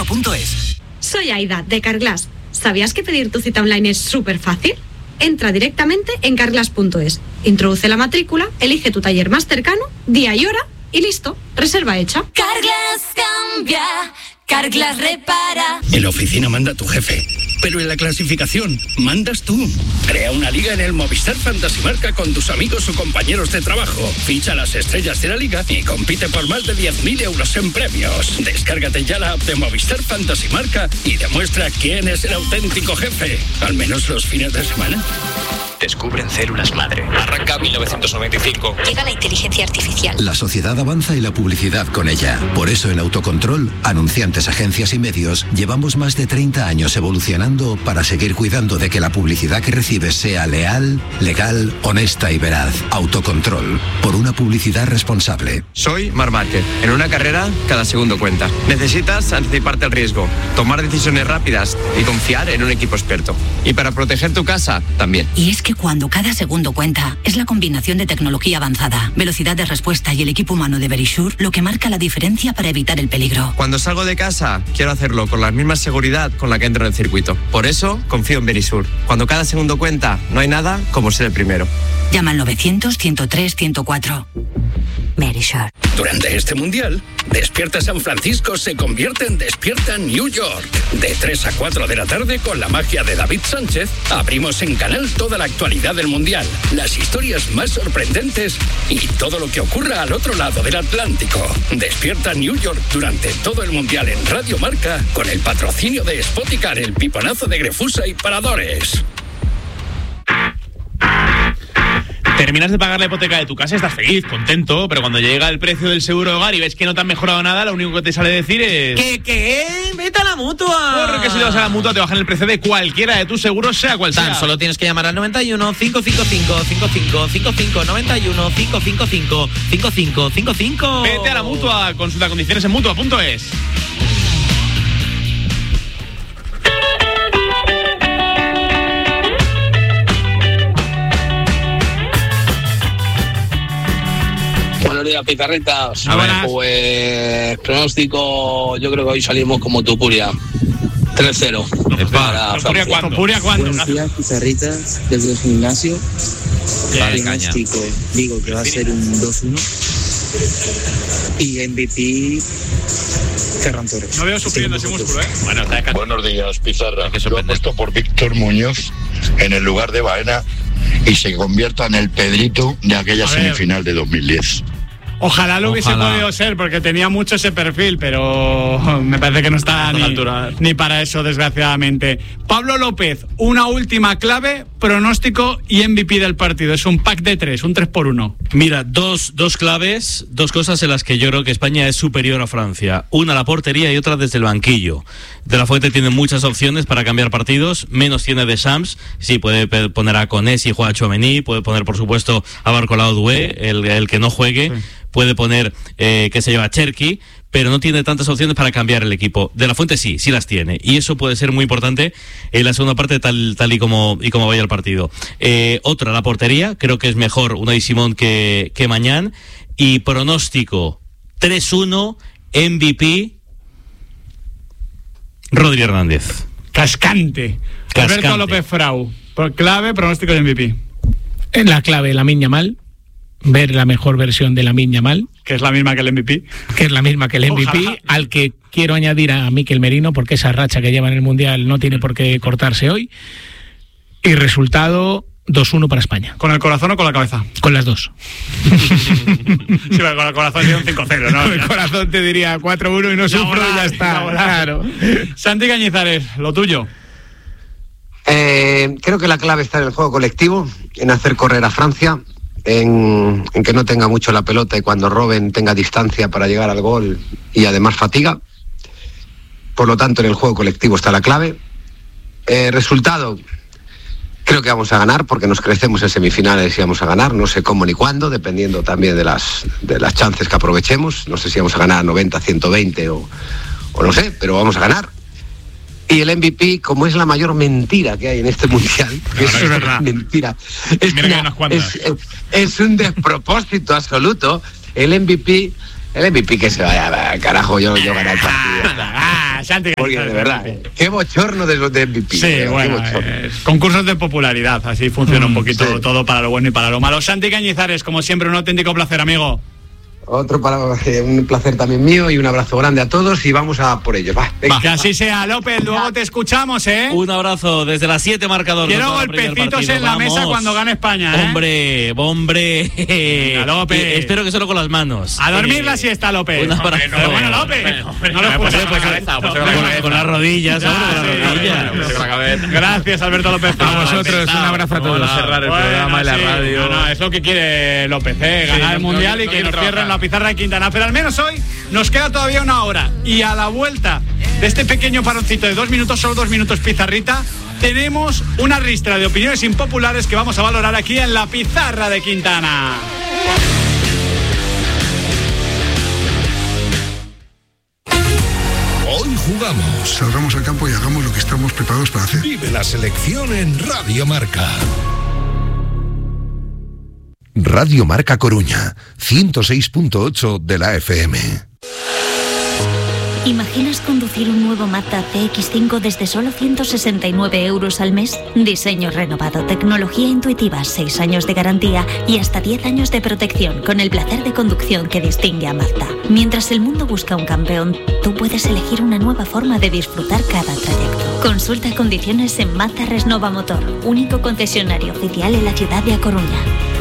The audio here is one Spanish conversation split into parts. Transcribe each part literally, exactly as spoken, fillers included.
punto es. Soy Aida, de Carglass. ¿Sabías que pedir tu cita online es súper fácil? Entra directamente en carglass punto es, introduce la matrícula, elige tu taller más cercano, día y hora y listo, reserva hecha. Carglass cambia, Carglass repara. En la oficina manda tu jefe, pero en la clasificación mandas tú. Crea una liga en el Movistar Fantasy Marca con tus amigos o compañeros de trabajo. Ficha las estrellas de la liga y compite por más de diez mil euros en premios. Descárgate ya la app de Movistar Fantasy Marca y demuestra quién es el auténtico jefe, al menos los fines de semana. Descubren células madre. Arranca mil novecientos noventa y cinco. Llega la inteligencia artificial. La sociedad avanza y la publicidad con ella. Por eso en Autocontrol, anunciantes, agencias y medios, llevamos más de treinta años evolucionando para seguir cuidando de que la publicidad que recibes sea leal, legal, honesta y veraz. Autocontrol. Por una publicidad responsable. Soy Marc Márquez. En una carrera, cada segundo cuenta. Necesitas anticiparte al riesgo, tomar decisiones rápidas y confiar en un equipo experto. Y para proteger tu casa, también. Y es que cuando cada segundo cuenta, es la combinación de tecnología avanzada, velocidad de respuesta y el equipo humano de Verisure lo que marca la diferencia para evitar el peligro. Cuando salgo de casa, quiero hacerlo con la misma seguridad con la que entro en el circuito. Por eso, confío en Verisure. Cuando cada segundo cuenta, no hay nada como ser el primero. Llama al novecientos, ciento tres, ciento cuatro. Verisure. Durante este mundial, Despierta San Francisco se convierte en Despierta New York. De tres a cuatro de la tarde, con la magia de David Sánchez, abrimos en Canal toda la actualidad del mundial, las historias más sorprendentes y todo lo que ocurra al otro lado del Atlántico. Despierta New York durante todo el mundial en Radio Marca, con el patrocinio de Spoticar, el piponazo de Grefusa y Paradores. Terminas de pagar la hipoteca de tu casa, estás feliz, contento, pero cuando llega el precio del seguro de hogar y ves que no te han mejorado nada, lo único que te sale decir es... ¿Qué, qué? ¡Vete a la Mutua! Porque si te vas a la Mutua te bajan el precio de cualquiera de tus seguros, sea cual sea. Tan solo tienes que llamar al noventa y uno, cinco cinco cinco, cinco cinco cinco cinco, noventa y uno, cinco cinco cinco, cinco cinco cinco cinco. Vete a la Mutua, consulta condiciones en Mutua punto es. Buenos días, pizarritas. A ver, pues pronóstico, yo creo que hoy salimos como Tupuria. tres cero. Para Tupuria cuánto. Tupuria cuánto. Buenos días, pizarritas, desde el gimnasio. Vale, pronóstico, digo que va a ser un dos uno. Y M V P Ferran Torres. No veo sufriendo ese músculo, ¿eh? Bueno, está Buenos días, Pizarra. Yo apuesto por Víctor Muñoz en el lugar de Baena y se convierta en el Pedrito de aquella semifinal de dos mil diez. Ojalá lo hubiese Ojalá. podido ser, porque tenía mucho ese perfil, pero me parece que no está ni, ni para eso, desgraciadamente. Pablo López, una última clave, pronóstico y M V P del partido. Es un pack de tres, un tres por uno. Mira, dos, dos claves, dos cosas en las que yo creo que España es superior a Francia. Una, la portería, y otra desde el banquillo. De la Fuente tiene muchas opciones para cambiar partidos, menos tiene de Shams. Sí, puede poner a Conés y juega a Tchouaméni, puede poner, por supuesto, a Barcola Doué, el, el que no juegue. Sí. Puede poner, eh, que se lleva a Cherki, pero no tiene tantas opciones para cambiar el equipo. De la Fuente sí, sí las tiene. Y eso puede ser muy importante en la segunda parte, tal, tal y como y como vaya el partido. Eh, otra, la portería. Creo que es mejor Unai Simón que, que Mañán. Y pronóstico, tres uno, M V P, Rodri Hernández. Cascante. Cascante. Alberto López Frau. Por clave, pronóstico de M V P. En la clave, Lamine Yamal. Ver la mejor versión de Lamine Yamal, que es la misma que el M V P, que es la misma que el M V P. Ojalá. Al que quiero añadir a Mikel Merino, porque esa racha que lleva en el Mundial no tiene por qué cortarse hoy. Y resultado dos uno para España. ¿Con el corazón o con la cabeza? Con las dos. Sí, con el corazón sería un cinco cero, ¿no? Con el corazón te diría cuatro uno y no sufro y ya está. Claro. Santi Cañizares, lo tuyo. Eh, creo que la clave está en el juego colectivo, en hacer correr a Francia, en, en que no tenga mucho la pelota y cuando roben tenga distancia para llegar al gol y además fatiga. Por lo tanto, en el juego colectivo está la clave. Eh, resultado, creo que vamos a ganar porque nos crecemos en semifinales y vamos a ganar. No sé cómo ni cuándo, dependiendo también de las, de las chances que aprovechemos. No sé si vamos a ganar noventa, ciento veinte o, o no sé, pero vamos a ganar. Y el M V P, como es la mayor mentira que hay en este mundial, no, es, es verdad. mentira, es, una, es, es, es un despropósito absoluto. El M V P, el M V P que se vaya, carajo, yo, yo gané el partido. Ah, Santi Porque de verdad, eh, qué bochorno de los de M V P. Sí, verdad, bueno, eh, concursos de popularidad, así funciona mm, un poquito sí. todo para lo bueno y para lo malo. Santi Cañizares, como siempre, un auténtico placer, amigo. Otro para eh, un placer también mío y un abrazo grande a todos y vamos a por ello. Va, va, que así sea, López, luego te escuchamos, ¿eh? Un abrazo desde las siete marcador. Quiero golpecitos en la vamos. mesa cuando gane España, ¿eh? Hombre, hombre. Venga, López. Y espero que solo con las manos. A dormir eh, la siesta, López. Un abrazo. Hombre, no, bueno, López. Hombre, no lo pues, pues, cabeza, pues, con, con las rodillas, ya, hombre, sí, con las rodillas. Gracias, Alberto López. A vosotros, un abrazo a todos. Vamos a cerrar el programa y la radio. No, no, es lo que quiere López, ¿eh? Ganar el Mundial y que nos cierren la pizarra de Quintana. Pero al menos hoy nos queda todavía una hora y a la vuelta de este pequeño paroncito de dos minutos, solo dos minutos pizarrita, tenemos una ristra de opiniones impopulares que vamos a valorar aquí en la pizarra de Quintana. Hoy jugamos. Salgamos al campo y hagamos lo que estamos preparados para hacer. Vive la selección en Radio Marca. Radio Marca Coruña, ciento seis punto ocho de la F M. ¿Imaginas conducir un nuevo Mazda C X cinco desde solo ciento sesenta y nueve euros al mes? Diseño renovado, tecnología intuitiva, seis años de garantía y hasta diez años de protección con el placer de conducción que distingue a Mazda. Mientras el mundo busca un campeón, tú puedes elegir una nueva forma de disfrutar cada trayecto. Consulta condiciones en Mazda Resnova Motor, único concesionario oficial en la ciudad de A Coruña.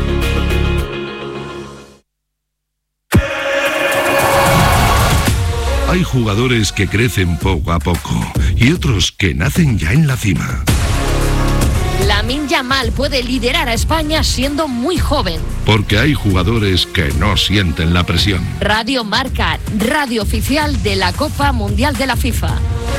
Hay jugadores que crecen poco a poco y otros que nacen ya en la cima. Lamine Yamal puede liderar a España siendo muy joven. Porque hay jugadores que no sienten la presión. Radio Marca, radio oficial de la Copa Mundial de la FIFA.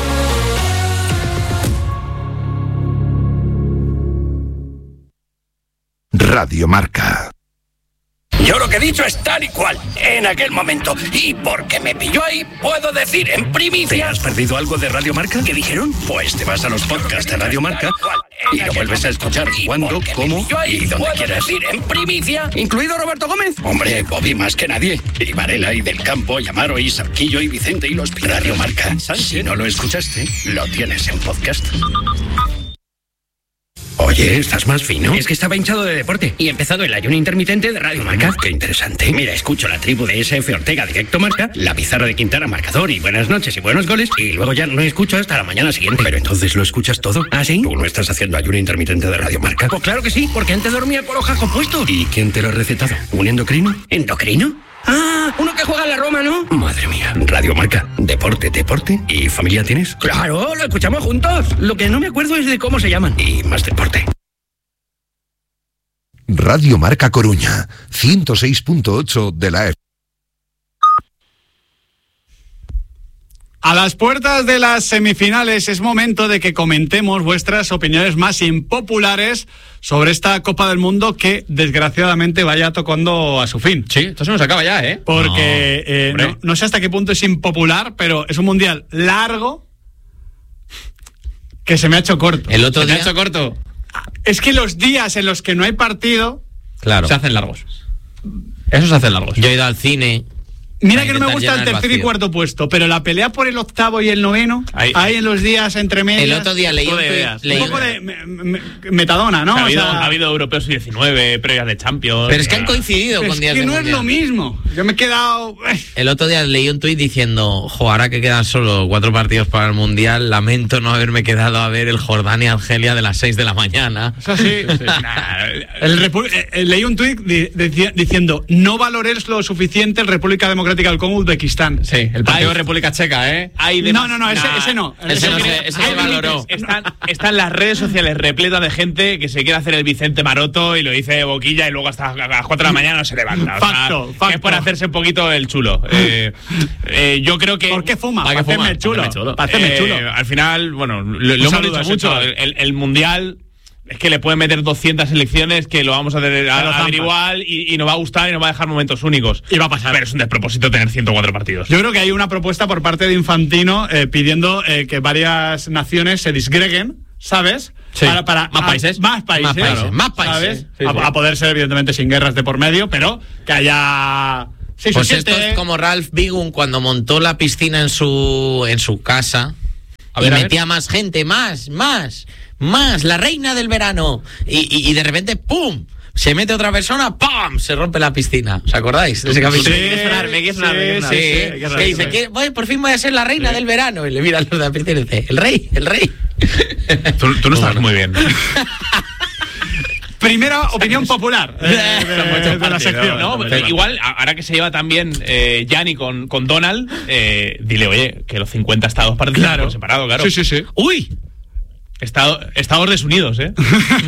Radio Marca. Yo lo que he dicho es tal y cual, en aquel momento. Y porque me pilló ahí, puedo decir en primicia... ¿Te has perdido algo de Radio Marca? ¿Qué dijeron? Pues te vas a los podcasts de Radio Marca y lo vuelves a escuchar cuando, cómo y donde quieras. Decir en primicia, incluido Roberto Gómez. Hombre, Bobby más que nadie. Y Varela y Del Campo, y Amaro y Sarquillo y Vicente y los... Radio Marca. Si no lo escuchaste, lo tienes en podcast. Oye, ¿estás más fino? Es que estaba hinchado de deporte y he empezado el ayuno intermitente de Radio Marca. Qué interesante. Mira, escucho la tribu de S F Ortega Directo Marca, la pizarra de Quintana Marcador y buenas noches y buenos goles, y luego ya no escucho hasta la mañana siguiente. Pero entonces lo escuchas todo. ¿Ah, sí? ¿Tú no estás haciendo ayuno intermitente de Radio Marca? Pues claro que sí, porque antes dormía con los jajos puestos. ¿Y quién te lo ha recetado? ¿Un endocrino? ¿Endocrino? Ah, uno que juega en la Roma, ¿no? Madre mía. Radio Marca. Deporte, deporte. ¿Y familia tienes? Claro, lo escuchamos juntos. Lo que no me acuerdo es de cómo se llaman. Y más deporte. Radio Marca Coruña, ciento seis punto ocho de la F M. A las puertas de las semifinales es momento de que comentemos vuestras opiniones más impopulares sobre esta Copa del Mundo que desgraciadamente vaya tocando a su fin. Sí, esto se nos acaba ya, ¿eh? Porque no, eh, no, no sé hasta qué punto es impopular, pero es un mundial largo que se me ha hecho corto. El otro ¿Se día... me ha hecho corto? Es que los días en los que no hay partido, claro, se hacen largos. Esos se hacen largos. Yo he ido al cine. Mira que no me gusta el tercer y cuarto puesto, pero la pelea por el octavo y el noveno, ahí, ahí en los días entre medias. El otro día leí un, de, leí un poco de me, me, metadona, ¿no? Ha habido, o sea, ha habido europeos diecinueve, previas de Champions. Pero es que han coincidido es con días que de no mundial. Es lo mismo. Yo me he quedado... El otro día leí un tuit diciendo, jo, ahora que quedan solo cuatro partidos para el Mundial, lamento no haberme quedado a ver el Jordania-Argelia de las seis de la mañana. Eso sí. sí. Nah, el Repu- eh, leí un tuit di- di- diciendo, no valores lo suficiente el República Democrática del Congo Uzbekistán. Sí, el partido de República Checa, ¿eh? Hay no, no, no, ese, ese no. Ese, ese no se, ese se valoró. Están, están las redes sociales repletas de gente que se quiere hacer el Vicente Maroto y lo dice de boquilla y luego hasta las cuatro de la mañana no se levanta. O facto, sea, facto. Es por hacerse un poquito el chulo. Eh, eh, yo creo que... ¿Por qué fuma? Para, para hacerme el chulo. chulo. Para hacerme eh, chulo. Al final, bueno, lo, lo hemos dicho mucho. El, el Mundial... Es que le pueden meter doscientas selecciones que lo vamos a, tener, a, a ver igual y, y nos va a gustar y nos va a dejar momentos únicos. Y va a pasar. Pero es un despropósito tener ciento cuatro partidos. Yo creo que hay una propuesta por parte de Infantino eh, pidiendo eh, que varias naciones se disgreguen, ¿sabes? Sí. Para, para más, a, países. más países. Más países. Más países. ¿Sabes? Sí, a, sí. a poder ser, evidentemente, sin guerras de por medio, pero que haya seis pues o siete. esto es como Ralph Wiggum cuando montó la piscina en su en su casa a ver, y metía ver. más gente, más, más, más, la reina del verano. Y, y, y de repente, ¡pum!, se mete otra persona, ¡pam!, se rompe la piscina. ¿Os acordáis de ese capítulo? Sí, me quiere sonar, me quiere sonar. Sí, me sí, sí, sí, que dice, que, voy, por fin voy a ser la reina sí. del verano. Y le mira a los de la piscina y dice, el rey, el rey. Tú, tú no estás muy bien. Primera opinión popular eh, de, de, de la sección. No, pero igual, ahora que se lleva también eh, Gianni con, con Donald, eh, dile, oye, que los cincuenta estados participan claro. por separado, claro. Sí, sí, sí. ¡Uy! Estado, estados desunidos, ¿eh?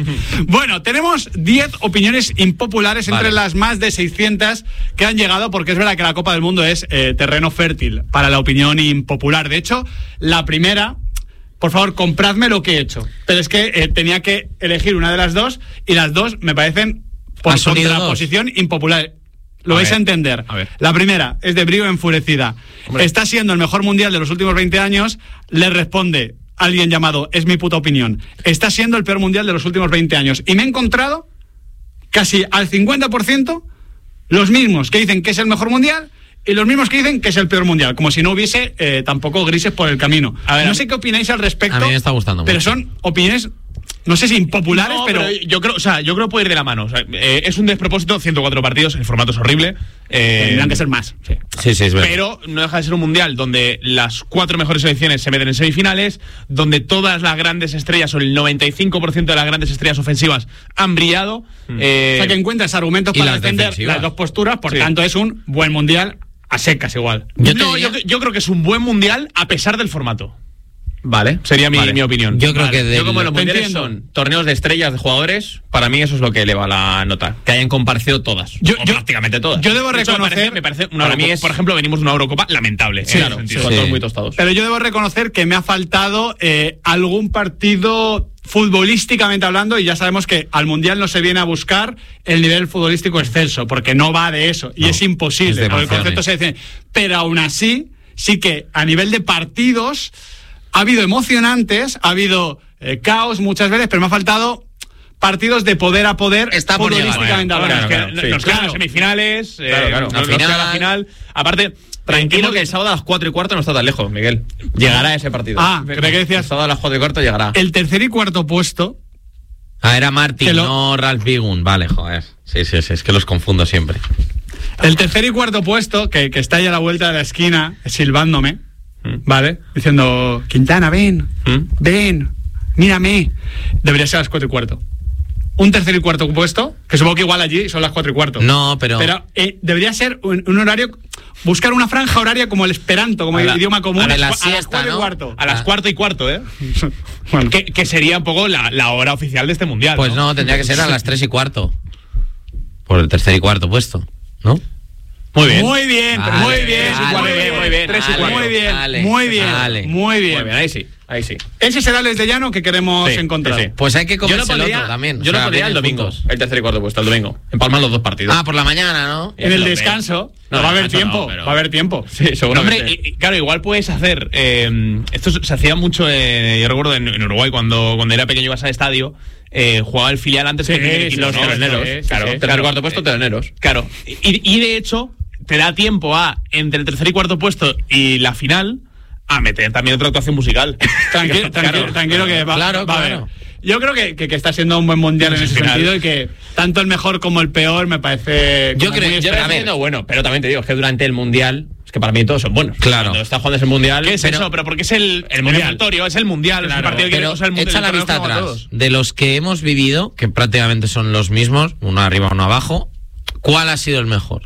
Bueno, tenemos diez opiniones impopulares vale. entre las más de seiscientas que han llegado, porque es verdad que la Copa del Mundo es eh, terreno fértil para la opinión impopular. De hecho, la primera... Por favor, compradme lo que he hecho. Pero es que eh, tenía que elegir una de las dos y las dos me parecen por contraposición impopular. Lo a vais ver, a entender. A ver. La primera es de Brío Enfurecida. Hombre. Está siendo el mejor mundial de los últimos veinte años. Le responde alguien llamado, es mi puta opinión, está siendo el peor mundial de los últimos veinte años. Y me he encontrado casi al cincuenta por ciento los mismos que dicen que es el mejor mundial y los mismos que dicen que es el peor mundial, como si no hubiese eh, tampoco grises por el camino. A ver, no sé qué opináis al respecto. A mí me está gustando pero mucho. son opiniones, no sé si impopulares, no, pero... pero yo creo, o sea, yo creo que puede ir de la mano. O sea, eh, es un despropósito, ciento cuatro partidos, el formato es horrible. Eh, Tendrán que ser más. Sí, sí, sí es verdad. Pero no deja de ser un mundial donde las cuatro mejores selecciones se meten en semifinales, donde todas las grandes estrellas, o el noventa y cinco por ciento de las grandes estrellas ofensivas han brillado. Mm. Eh, o sea, que encuentras argumentos para defender defensivas. las dos posturas, por sí. tanto es un buen mundial a secas igual. Yo no, yo, yo creo que es un buen mundial a pesar del formato. Vale, sería mi, vale. mi opinión. Yo creo vale. que de yo como los mundiales entiendo. son torneos de estrellas de jugadores, para mí eso es lo que eleva la nota, que hayan comparecido todas, yo, o yo, prácticamente todas. Yo debo de hecho, reconocer, me parece, me parece una Eurocopa, es, por ejemplo, venimos de una Eurocopa lamentable, sí, en claro, sentido, sí, con sí. todos muy tostados. Pero yo debo reconocer que me ha faltado eh, algún partido futbolísticamente hablando, y ya sabemos que al mundial no se viene a buscar el nivel futbolístico excelso, porque no va de eso, y no, es imposible, es por el concepto se dice. Pero aún así, sí que a nivel de partidos ha habido emocionantes, ha habido eh, caos muchas veces, pero me ha faltado partidos de poder a poder. Está por futbolísticamente llegar, hablando. Claro, claro, sí. Nos quedan claro. semifinales, eh, claro, claro. La nos final, queda la final. Aparte, tranquilo que el sábado a las cuatro y cuarto no está tan lejos, Miguel. Llegará ese partido. Ah, creo que decías. El sábado a las cuatro y cuarto llegará. El tercer y cuarto puesto. Ah, era Martin, lo... no Ralph Wiggum. Vale, joder. Sí, sí, sí, es que los confundo siempre. El tercer y cuarto puesto, que, que está ahí a la vuelta de la esquina, silbándome, ¿Mm? ¿vale? Diciendo, Quintana, ven, ¿Mm? ven, mírame. Debería ser a las cuatro y cuarto. Un tercer y cuarto puesto, que supongo que igual allí son las cuatro y cuarto. No, pero... Pero eh, debería ser un, un horario... Buscar una franja horaria como el esperanto, como la, el idioma común. A, a, la las, siesta, a las cuatro ¿no? y cuarto. A las cuarto y cuarto, ¿eh? Bueno. que, que sería un poco la, la hora oficial de este mundial. Pues no, no tendría que ser a las tres y cuarto. Por el tercer y cuarto puesto, ¿no? Muy bien. Muy bien, vale, muy bien. Vale, muy bien, muy bien. Tres y cuarto. Muy bien, vale, muy bien. Vale. Muy bien. Muy bien, ahí sí. Ahí sí. Ese será el desllano que queremos sí, encontrar. Sí, sí. Pues hay que comerse el otro también. Yo lo pondría el domingo, juntos. El tercer y cuarto puesto, el domingo. Empalman los dos partidos. Ah, por la mañana, ¿no? En el descanso. No, va a haber tiempo. No, pero... Va a haber tiempo. Sí, seguramente. Hombre, y, y, claro, igual puedes hacer. Eh, esto se hacía mucho, eh, yo recuerdo en, en Uruguay, cuando, cuando era pequeño ibas al estadio. Eh, jugaba el filial antes sí, que el sí, los sí, teloneros. Sí, sí, claro, sí, tercer claro. Cuarto puesto, teloneros. Claro. Y, y de hecho, te da tiempo a, entre el tercer y cuarto puesto y la final, a meter también otra actuación musical. Tranquilo, tranquilo, claro, tranquilo que va, claro, va claro. a ver. Yo creo que, que, que está siendo un buen mundial en ese final. sentido y que tanto el mejor como el peor me parece. Yo creo que está siendo bueno, pero también te digo, es que durante el mundial. Es que para mí todos son buenos. Claro. Cuando está jugando ese mundial. ¿Qué es pero, eso? Pero porque es el, el mundial. Es el mundial. Claro, es el partido pero que o sea, el mundial, echa la vista atrás. De los que hemos vivido, que prácticamente son los mismos, uno arriba, uno abajo, ¿cuál ha sido el mejor?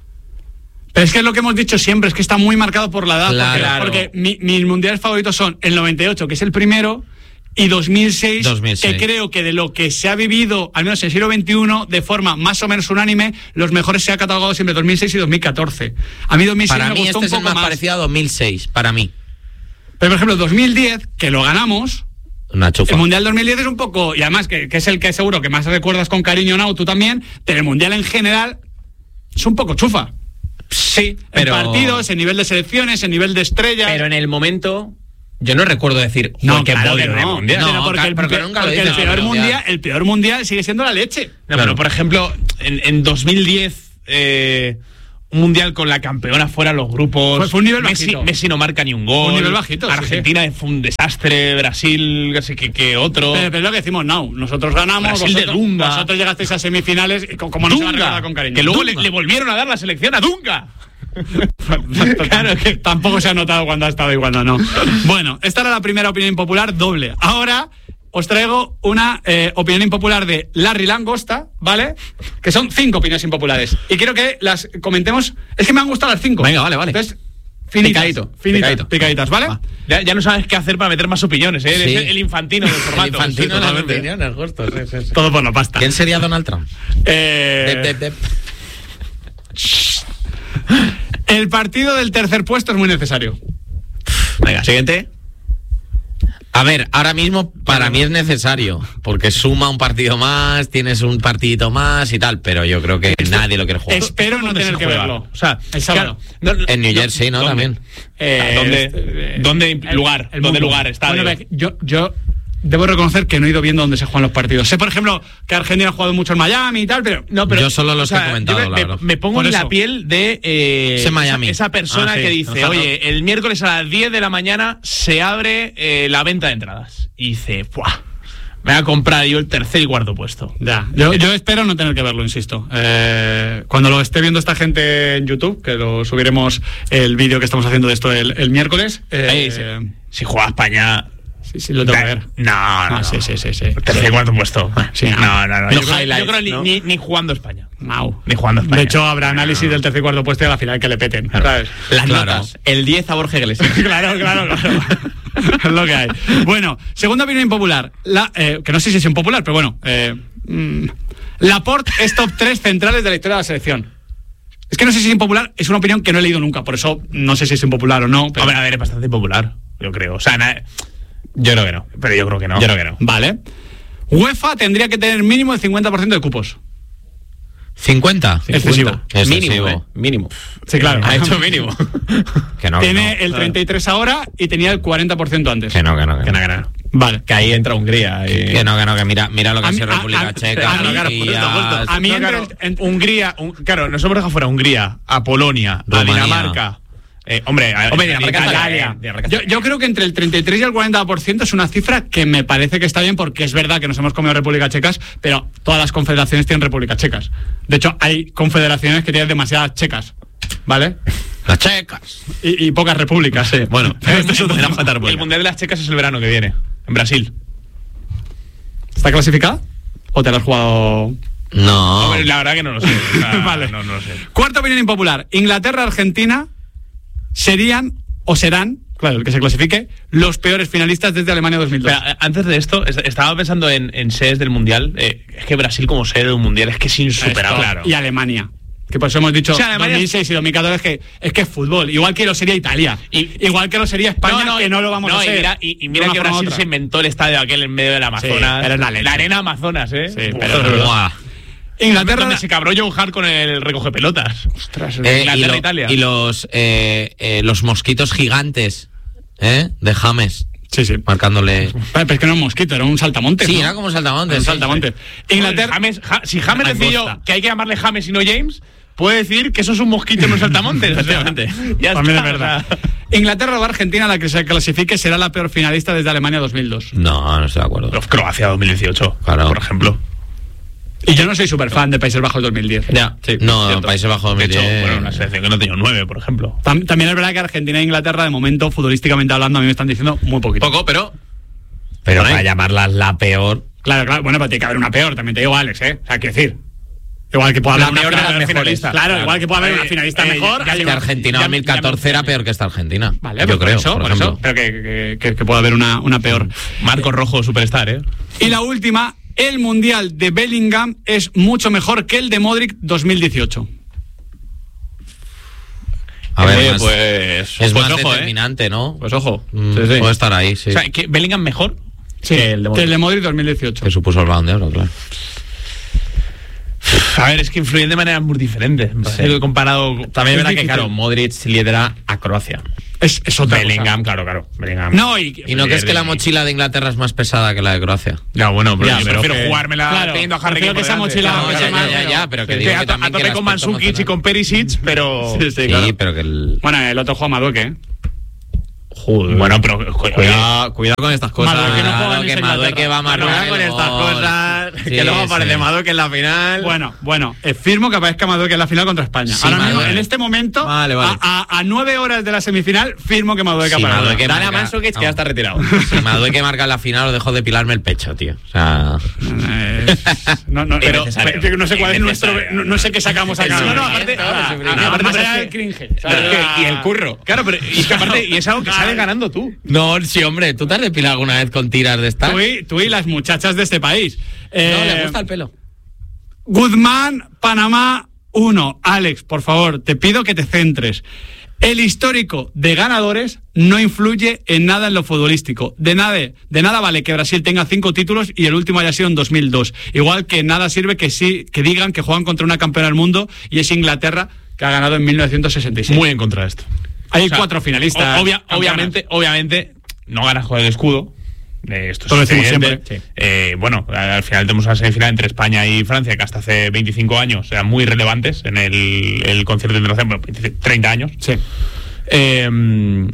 Pero es que es lo que hemos dicho siempre, es que está muy marcado por la edad. Claro. Porque, porque mi, mis mundiales favoritos son el noventa y ocho, que es el primero, y dos mil seis, dos mil seis, que creo que de lo que se ha vivido, al menos en el siglo veintiuno, de forma más o menos unánime, los mejores se ha catalogado siempre dos mil seis y dos mil catorce. A mí dos mil seis para me mí gustó este un poco es el más, más parecido a dos mil seis, para mí. Pero por ejemplo, dos mil diez, que lo ganamos, una chufa. El Mundial dos mil diez es un poco, y además que, que es el que seguro que más recuerdas con cariño, Nau, tú también, pero el Mundial en general es un poco chufa. Sí, pero... En partidos, en nivel de selecciones, en nivel de estrellas. Pero en el momento... Yo no recuerdo decir, no, qué claro podio que no. de mundial. No, porque, no, el, porque pe nunca lo porque dices, el, peor no, mundial, el peor mundial sigue siendo la leche. No, claro. Pero por ejemplo, en, en dos mil diez, eh, un mundial con la campeona fuera los grupos. Fue, fue un nivel Messi, bajito. Messi no marca ni un gol. Un nivel bajito. Argentina sí, sí. fue un desastre. Brasil, casi que, que otro. Pero, pero es lo que decimos, no. Nosotros ganamos. Brasil vosotros, de Dunga. Vosotros llegasteis a semifinales. Como no Dunga, se va a recordar con cariño. Que luego le, le volvieron a dar la selección a Dunga. Claro, que tampoco se ha notado cuando ha estado y cuando no. Bueno, esta era la primera opinión impopular doble. Ahora os traigo una eh, opinión impopular de Larry Langosta, ¿vale? Que son cinco opiniones impopulares. Y quiero que las comentemos. Es que me han gustado las cinco. Venga, vale, vale. Entonces, finitas, picadito, finitas, picadito. picaditas, ¿vale? Va. Ya, ya no sabes qué hacer para meter más opiniones, ¿eh? Sí. Eres el infantino del formato. El infantino sí, de las opiniones, justo. Sí, sí, sí. Todo por la pasta. ¿Quién sería Donald Trump? Eh... Dep, dep, dep. El partido del tercer puesto es muy necesario. Venga, siguiente. A ver, ahora mismo para mí es necesario, porque suma un partido más, tienes un partidito más y tal, pero yo creo que nadie lo quiere jugar. Espero no tener que juega? verlo. O sea, el sábado. Claro, en New Jersey, ¿no? ¿Dónde? También. Eh, ¿Dónde, este, ¿dónde el, lugar? El ¿Dónde mundo. lugar está? Bueno, yo, yo debo reconocer que no he ido viendo dónde se juegan los partidos. Sé, por ejemplo, que Argentina ha jugado mucho en Miami y tal, pero no, pero yo solo los o sea, he comentado, me, la me, verdad. me pongo Por en eso. la piel de eh, Ese Miami. Esa, esa persona Ah, sí. que dice, Ojalá. oye, el miércoles a las diez de la mañana se abre eh, la venta de entradas. Y dice, ¡buah! Me voy a comprar yo el tercer y cuarto puesto. Ya, yo, yo espero no tener que verlo, insisto. Eh, cuando lo esté viendo esta gente en YouTube, que lo subiremos el vídeo que estamos haciendo de esto el, el miércoles. Eh, Ahí, si, si juega España. Sí, sí, lo tengo que ver. No, no, Ah, no. sí, sí, sí, sí. Tercer y cuarto puesto. Sí, no, no, no. Yo, Los creo, yo highlights, creo ni, ¿no? ni, ni jugando España. No. Ni jugando España. De hecho, habrá análisis del tercer y cuarto puesto y a la final que le peten. Claro. ¿Sabes? Las Claro. notas. El diez a Borja Iglesias. claro, claro, claro. Es lo que hay. Bueno, segunda opinión impopular. La, eh, que no sé si es impopular, pero bueno. Eh, mm, Laporte es top tres centrales de la historia de la selección. Es que no sé si es impopular, es una opinión que no he leído nunca, por eso no sé si es impopular o no. Pero... A ver, a ver, es bastante impopular, yo creo. O sea, na- yo creo que no. Pero yo creo que no. Yo creo que no. Vale. UEFA tendría que tener mínimo el cincuenta por ciento de cupos. ¿cincuenta? Excesivo. Excesivo. Mínimo, ¿eh? Mínimo. Sí, claro. Ha hecho mínimo. Que no, Tiene que el treinta y tres ahora y tenía el cuarenta por ciento antes. no. Que no, que no. Que Que no, no, que no. Vale. Que ahí entra Hungría. Y... que no, que no, que mira, mira lo que A ha mí- sido a- República a- Checa, a mí- claro, Turquía, justo, justo. A mí No, entre claro, el- en- Hungría, un- claro, nos hemos dejado fuera a Hungría, a Polonia, Rumanía. a Dinamarca. Eh, hombre, a, Hombre, a Dinamarca está Italia. bien. Dinamarca Yo, está yo creo que entre el treinta y tres y el cuarenta por ciento es una cifra que me parece que está bien porque es verdad que nos hemos comido República Checas, pero todas las confederaciones tienen República Checas. De hecho, hay confederaciones que tienen demasiadas checas, ¿vale? Las checas. Y, y pocas repúblicas. Sí, bueno, Este es otro el, tema. el Mundial de las Checas es el verano que viene, en Brasil. ¿Está clasificada? ¿O te la has jugado...? No. Hombre, la verdad que no lo sé. O sea, Vale. No, no lo sé. Cuarta opinión impopular. Inglaterra-Argentina serían o serán, claro, el que se clasifique, los peores finalistas desde Alemania dos mil dos. Espera, antes de esto, est- estaba pensando en, en sedes del Mundial. Eh, es que Brasil como sede de un Mundial es que es insuperable. Esto, Y Alemania. Que por eso hemos dicho O sea, Alemania- dos mil seis y dos mil catorce es que es que es fútbol. Igual que lo sería Italia. Y- Igual que lo sería España, que no lo vamos no, a y ser. mira, y, y de mira una que forma u Brasil otra. se inventó el estadio aquel en medio del Amazonas. pero es la leche. arena Amazonas, ¿eh? Sí, Buah, pero- de verdad. Buah. Inglaterra. Donde se cabró John Hart con el recoge pelotas. Ostras, Eh, y, Inglaterra, lo- Italia. y los eh, eh, los mosquitos gigantes, ¿eh? De James. Sí, sí. Marcándole. Pero es que no era un mosquito, era un saltamonte. Sí, ¿no? era como saltamontes. Era un sí, saltamonte. Inglaterra. James, Ja- si James Langosta. decidió que hay que llamarle James y no James, puede decir que eso es un mosquito y no un saltamontes. Efectivamente. Ya También es está, verdad. o sea. Inglaterra o Argentina, la que se clasifique, será la peor finalista desde Alemania dos mil dos. No, no estoy de acuerdo. Croacia dos mil dieciocho, Claro. por ejemplo. Y yo no soy súper fan de Países Bajos dos mil diez. Ya, sí. No, cierto. Países Bajos De hecho, dos mil diez. bueno, una selección que no tenía un nueve, por ejemplo. Tam- También es verdad que Argentina e Inglaterra, de momento, futbolísticamente hablando, a mí me están diciendo muy poquito. Poco, pero. Pero Por ahí. para llamarlas la peor. Claro, claro. Bueno, pero tiene que haber una peor, también te digo, Alex, ¿eh? O sea, quiero decir. Igual que pueda haber La una peor de las final- mejores. finalista. Claro, Claro. igual que pueda haber Eh, una finalista eh, mejor. ya- hay Que una- Argentina ya- dos mil catorce era peor que esta Argentina. Vale, yo pues por creo, eso, por por ejemplo. eso. Pero que, que, que- que pueda haber una, una peor. Marco Rojo, superstar, ¿eh? Y la última, el Mundial de Bellingham es mucho mejor que el de Modric dos mil dieciocho. A ver, Eh, más- pues. es pues más ojo, determinante, ¿no? ¿eh? Pues ojo. Mm, Sí, sí. Puede estar ahí, sí. O sea, que Bellingham mejor Sí, que el de que Modric. el de Modric dos mil dieciocho. Que supuso el Balón de Oro, claro. A ver, es que influyen de maneras muy diferentes. Sí. Comparado. También es verdad que, claro, Modric lidera a Croacia. Es, es otra Bellingham, cosa. claro, claro. Bellingham. No, y, y no crees que la mochila de Inglaterra es más pesada que la de Croacia. Ya, bueno, pero ya, yo pero prefiero que, jugármela claro, teniendo a Harry Kane que esa mochila no, ya, ya, ya, ya, pero que sí, digo que que a, también a tope con Mandzukic y con Perisic, pero sí, sí, sí, claro. pero que el... Bueno, el otro juega Madueke, ¿eh? Joder. Bueno, pero cuidado, cuidado con estas cosas. Madueke no juega que Madueke va más cuidado con estas cosas. Sí, que luego aparece sí. Madueke en la final. Bueno, bueno, eh, firmo que aparezca Madueke en la final contra España. Sí, Ahora mismo, Madueke. en este momento, vale, vale. A, a, a nueve horas de la semifinal, firmo que Madueke Sí, aparece. Madueke Dale a marca- Mandzukic que no. ya está retirado. Si Madueke marca en la final, os dejo depilarme el pecho, tío. O sea... Eh, no, no, pero, Innecesario. pero no sé cuál es nuestro. Innecesario. No, no sé qué sacamos acá. No, no, aparte- Ah, sufrimiento. ah, Aparte, más pero allá es del que- cringe. Pero es que- y el curro. Claro, pero y es que aparte, y es algo que sales ganando tú. No, sí, hombre, ¿tú te has depilado alguna vez con tiras de estas? Tú y, tú y las muchachas de este país. Eh, No, le gusta el pelo. Guzmán, Panamá, uno. Alex, por favor, te pido que te centres. El histórico de ganadores no influye en nada en lo futbolístico. De nada, de nada vale que Brasil tenga cinco títulos y el último haya sido en dos mil dos. Igual que nada sirve que sí que digan que juegan contra una campeona del mundo y es Inglaterra, que ha ganado en mil novecientos sesenta y seis. Muy en contra de esto. Hay O sea, cuatro finalistas. obvia- campeonas. obviamente, obviamente, no ganas con el escudo. Eh, esto Lo es decimos evidente. siempre. Eh, bueno, al final tenemos una semifinal entre España y Francia que hasta hace veinticinco años eran muy relevantes en el, el concierto internacional, bueno, treinta años. Sí. Eh,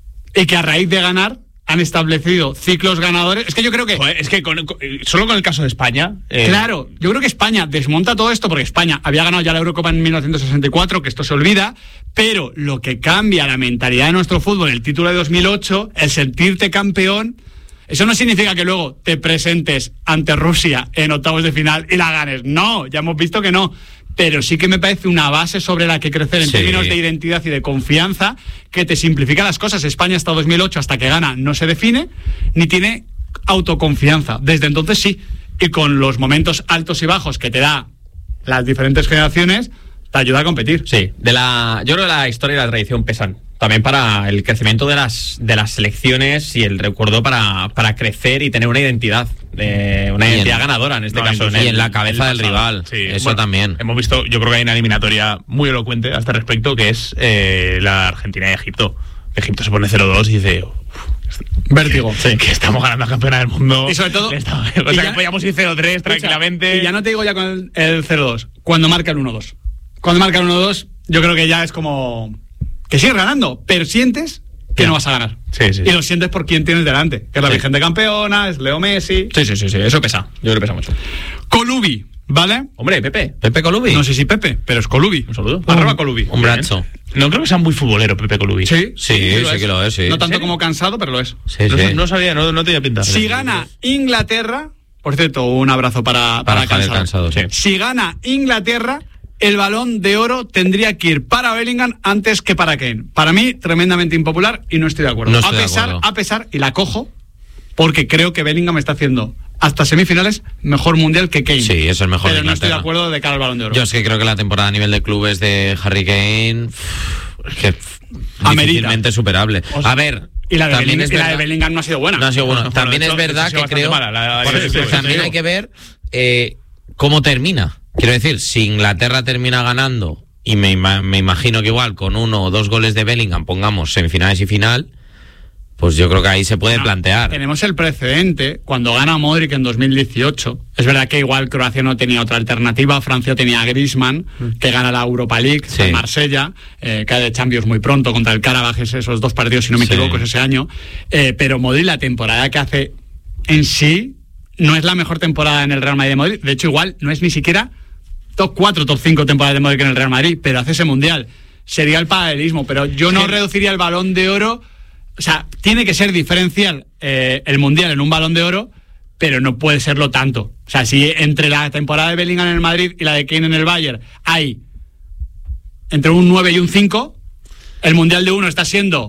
Y que a raíz de ganar han establecido ciclos ganadores. Es que yo creo que... joder, es que con- con- solo con el caso de España... eh, Claro, yo creo que España desmonta todo esto porque España había ganado ya la Eurocopa en mil novecientos sesenta y cuatro, que esto se olvida, pero lo que cambia la mentalidad de nuestro fútbol, el título de dos mil ocho, el sentirte campeón, eso no significa que luego te presentes ante Rusia en octavos de final y la ganes. No, ya hemos visto que no. Pero sí que me parece una base sobre la que crecer en Sí. términos de identidad y de confianza, que te simplifica las cosas. España hasta dos mil ocho, hasta que gana, no se define, ni tiene autoconfianza. Desde entonces sí. Y con los momentos altos y bajos que te da las diferentes generaciones, te ayuda a competir. Sí, de la, yo creo que la historia y la tradición pesan también para el crecimiento de las de las selecciones y el recuerdo para, para crecer y tener una identidad, eh, una Y en- identidad ganadora en este no, caso. y el- en la cabeza el del pasado. rival. Sí, Eso bueno, también. Hemos visto, yo creo que hay una eliminatoria muy elocuente a este respecto, que es eh, la Argentina y Egipto. Egipto se pone cero dos y dice... "Uf, Vértigo. que, que estamos ganando a campeona del mundo". Y sobre todo- Estamos- o y sea, ya- que podíamos ir cero tres tranquilamente. Y ya no te digo ya con el, el cero dos, cuando marca el uno dos. Cuando marca el uno dos, yo creo que ya es como... que sigues ganando, pero sientes que Ya. no vas a ganar. Sí, sí. Y lo sientes por quien tienes delante, que es la Sí. Virgen de Campeona, es Leo Messi. Sí, sí, sí, sí, eso pesa. Yo creo que pesa mucho. Colubi, ¿vale? Hombre, Pepe. Pepe Colubi. No sé si Pepe, pero es Colubi. Un saludo. Arroba Colubi. Un brazo. No creo que sea muy futbolero Pepe Colubi. Sí, Sí, sí que lo es, sí. No tanto ¿En serio? como cansado, pero lo es. Sí, No, sí. no sabía, no, no tenía pinta. Si gana Inglaterra, por cierto, un abrazo para, Para para, Javier Cansado. Cansado, sí. Si gana Inglaterra, el Balón de Oro tendría que ir para Bellingham antes que para Kane. Para mí, tremendamente impopular y no estoy de acuerdo. No a estoy de pesar, acuerdo. a pesar, y la cojo, porque creo que Bellingham está haciendo hasta semifinales mejor mundial que Kane. Sí, es el mejor Pero de no estoy de Inglaterra. acuerdo de cara al Balón de Oro. Yo es que creo que la temporada a nivel de clubes de Harry Kane uff, es que uff, Amerita. difícilmente superable. O sea, A ver, y la de, también Bellingham, es y la de verdad- Bellingham no ha sido buena. No ha sido bueno. Bueno, También de es hecho- verdad de hecho, que bastante creo. mala la- la- Por la- eso, la- también la- hay que ver eh, cómo termina. Quiero decir, si Inglaterra termina ganando, y me, ima- me imagino que igual con uno o dos goles de Bellingham, pongamos semifinales y final, pues yo creo que ahí se puede No, plantear. Tenemos el precedente cuando gana Modric en dos mil dieciocho. Es verdad que igual Croacia no tenía otra alternativa. Francia tenía a Griezmann, que gana la Europa League, Sí. en Marsella, eh, cae de Champions muy pronto contra el Karabaj, es esos dos partidos, si no me Sí. equivoco, es ese año. Eh, pero Modric, la temporada que hace en sí, no es la mejor temporada en el Real Madrid de Modric. De hecho, igual no es ni siquiera top cuatro, top cinco temporadas de Modric en el Real Madrid, pero hace ese mundial. Sería el paralelismo, pero yo no Sí. reduciría el Balón de Oro. O sea, tiene que ser diferencial eh, el mundial en un Balón de Oro, pero no puede serlo tanto. O sea, si entre la temporada de Bellingham en el Madrid y la de Kane en el Bayern hay entre un nueve y un cinco, el mundial de uno está siendo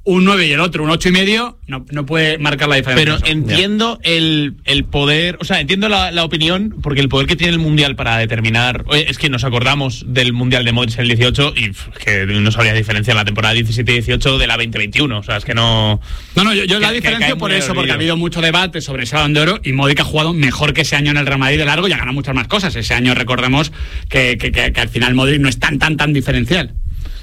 un nueve y el otro un ocho y medio, no, no puede marcar la diferencia. Pero entiendo el, el poder, o sea, entiendo la, la opinión, porque el poder que tiene el Mundial para determinar, es que nos acordamos del Mundial de Modric en el dieciocho y pff, que no sabría diferenciar la temporada diecisiete dieciocho de la veinte veintiuno, o sea, es que no... No, no, yo, yo la diferencio por eso, porque ha habido mucho debate sobre ese Balón de Oro y Modric ha jugado mejor que ese año en el Real Madrid de largo y ha ganado muchas más cosas. Ese año recordemos que, que, que, que al final Modric no es tan, tan, tan diferencial.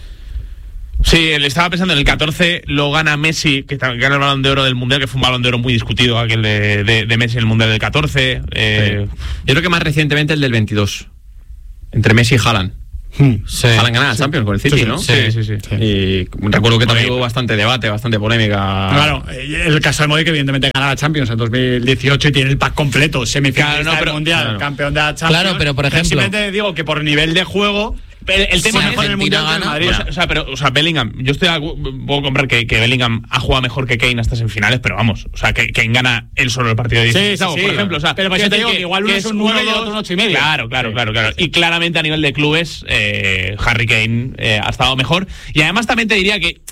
Sí, le estaba pensando en el catorce lo gana Messi, que gana el Balón de Oro del Mundial, que fue un Balón de Oro muy discutido, aquel de, de, de Messi en el Mundial del catorce. Eh. Sí. Yo creo que más recientemente el del veintidós, entre Messi y Haaland. Sí. Haaland gana la Champions con el City, sí, ¿no? Sí, sí, sí. sí. Y recuerdo que también hubo bastante debate, bastante polémica. Claro, el caso de Modric, que evidentemente gana la Champions en dos mil dieciocho y tiene el pack completo, semifinalista claro, no, pero, del Mundial, claro. campeón de la Champions. Claro, pero por ejemplo... Simplemente digo que por nivel de juego... Pero el tema sí, es mejor en el Mundial que en Madrid. O sea, o sea, pero, o sea, Bellingham, yo estoy puedo comprar que, que Bellingham ha jugado mejor que Kane hasta semifinales, pero vamos, o sea, que Kane gana él solo el partido de dieciséis, sí, sí, sí, por ejemplo, o sea, pero yo te digo que, que igual uno es un nueve y el otro un ocho y medio. Claro, claro, sí, claro, claro. Sí. Y claramente a nivel de clubes, eh, Harry Kane eh, ha estado mejor. Y además también te diría que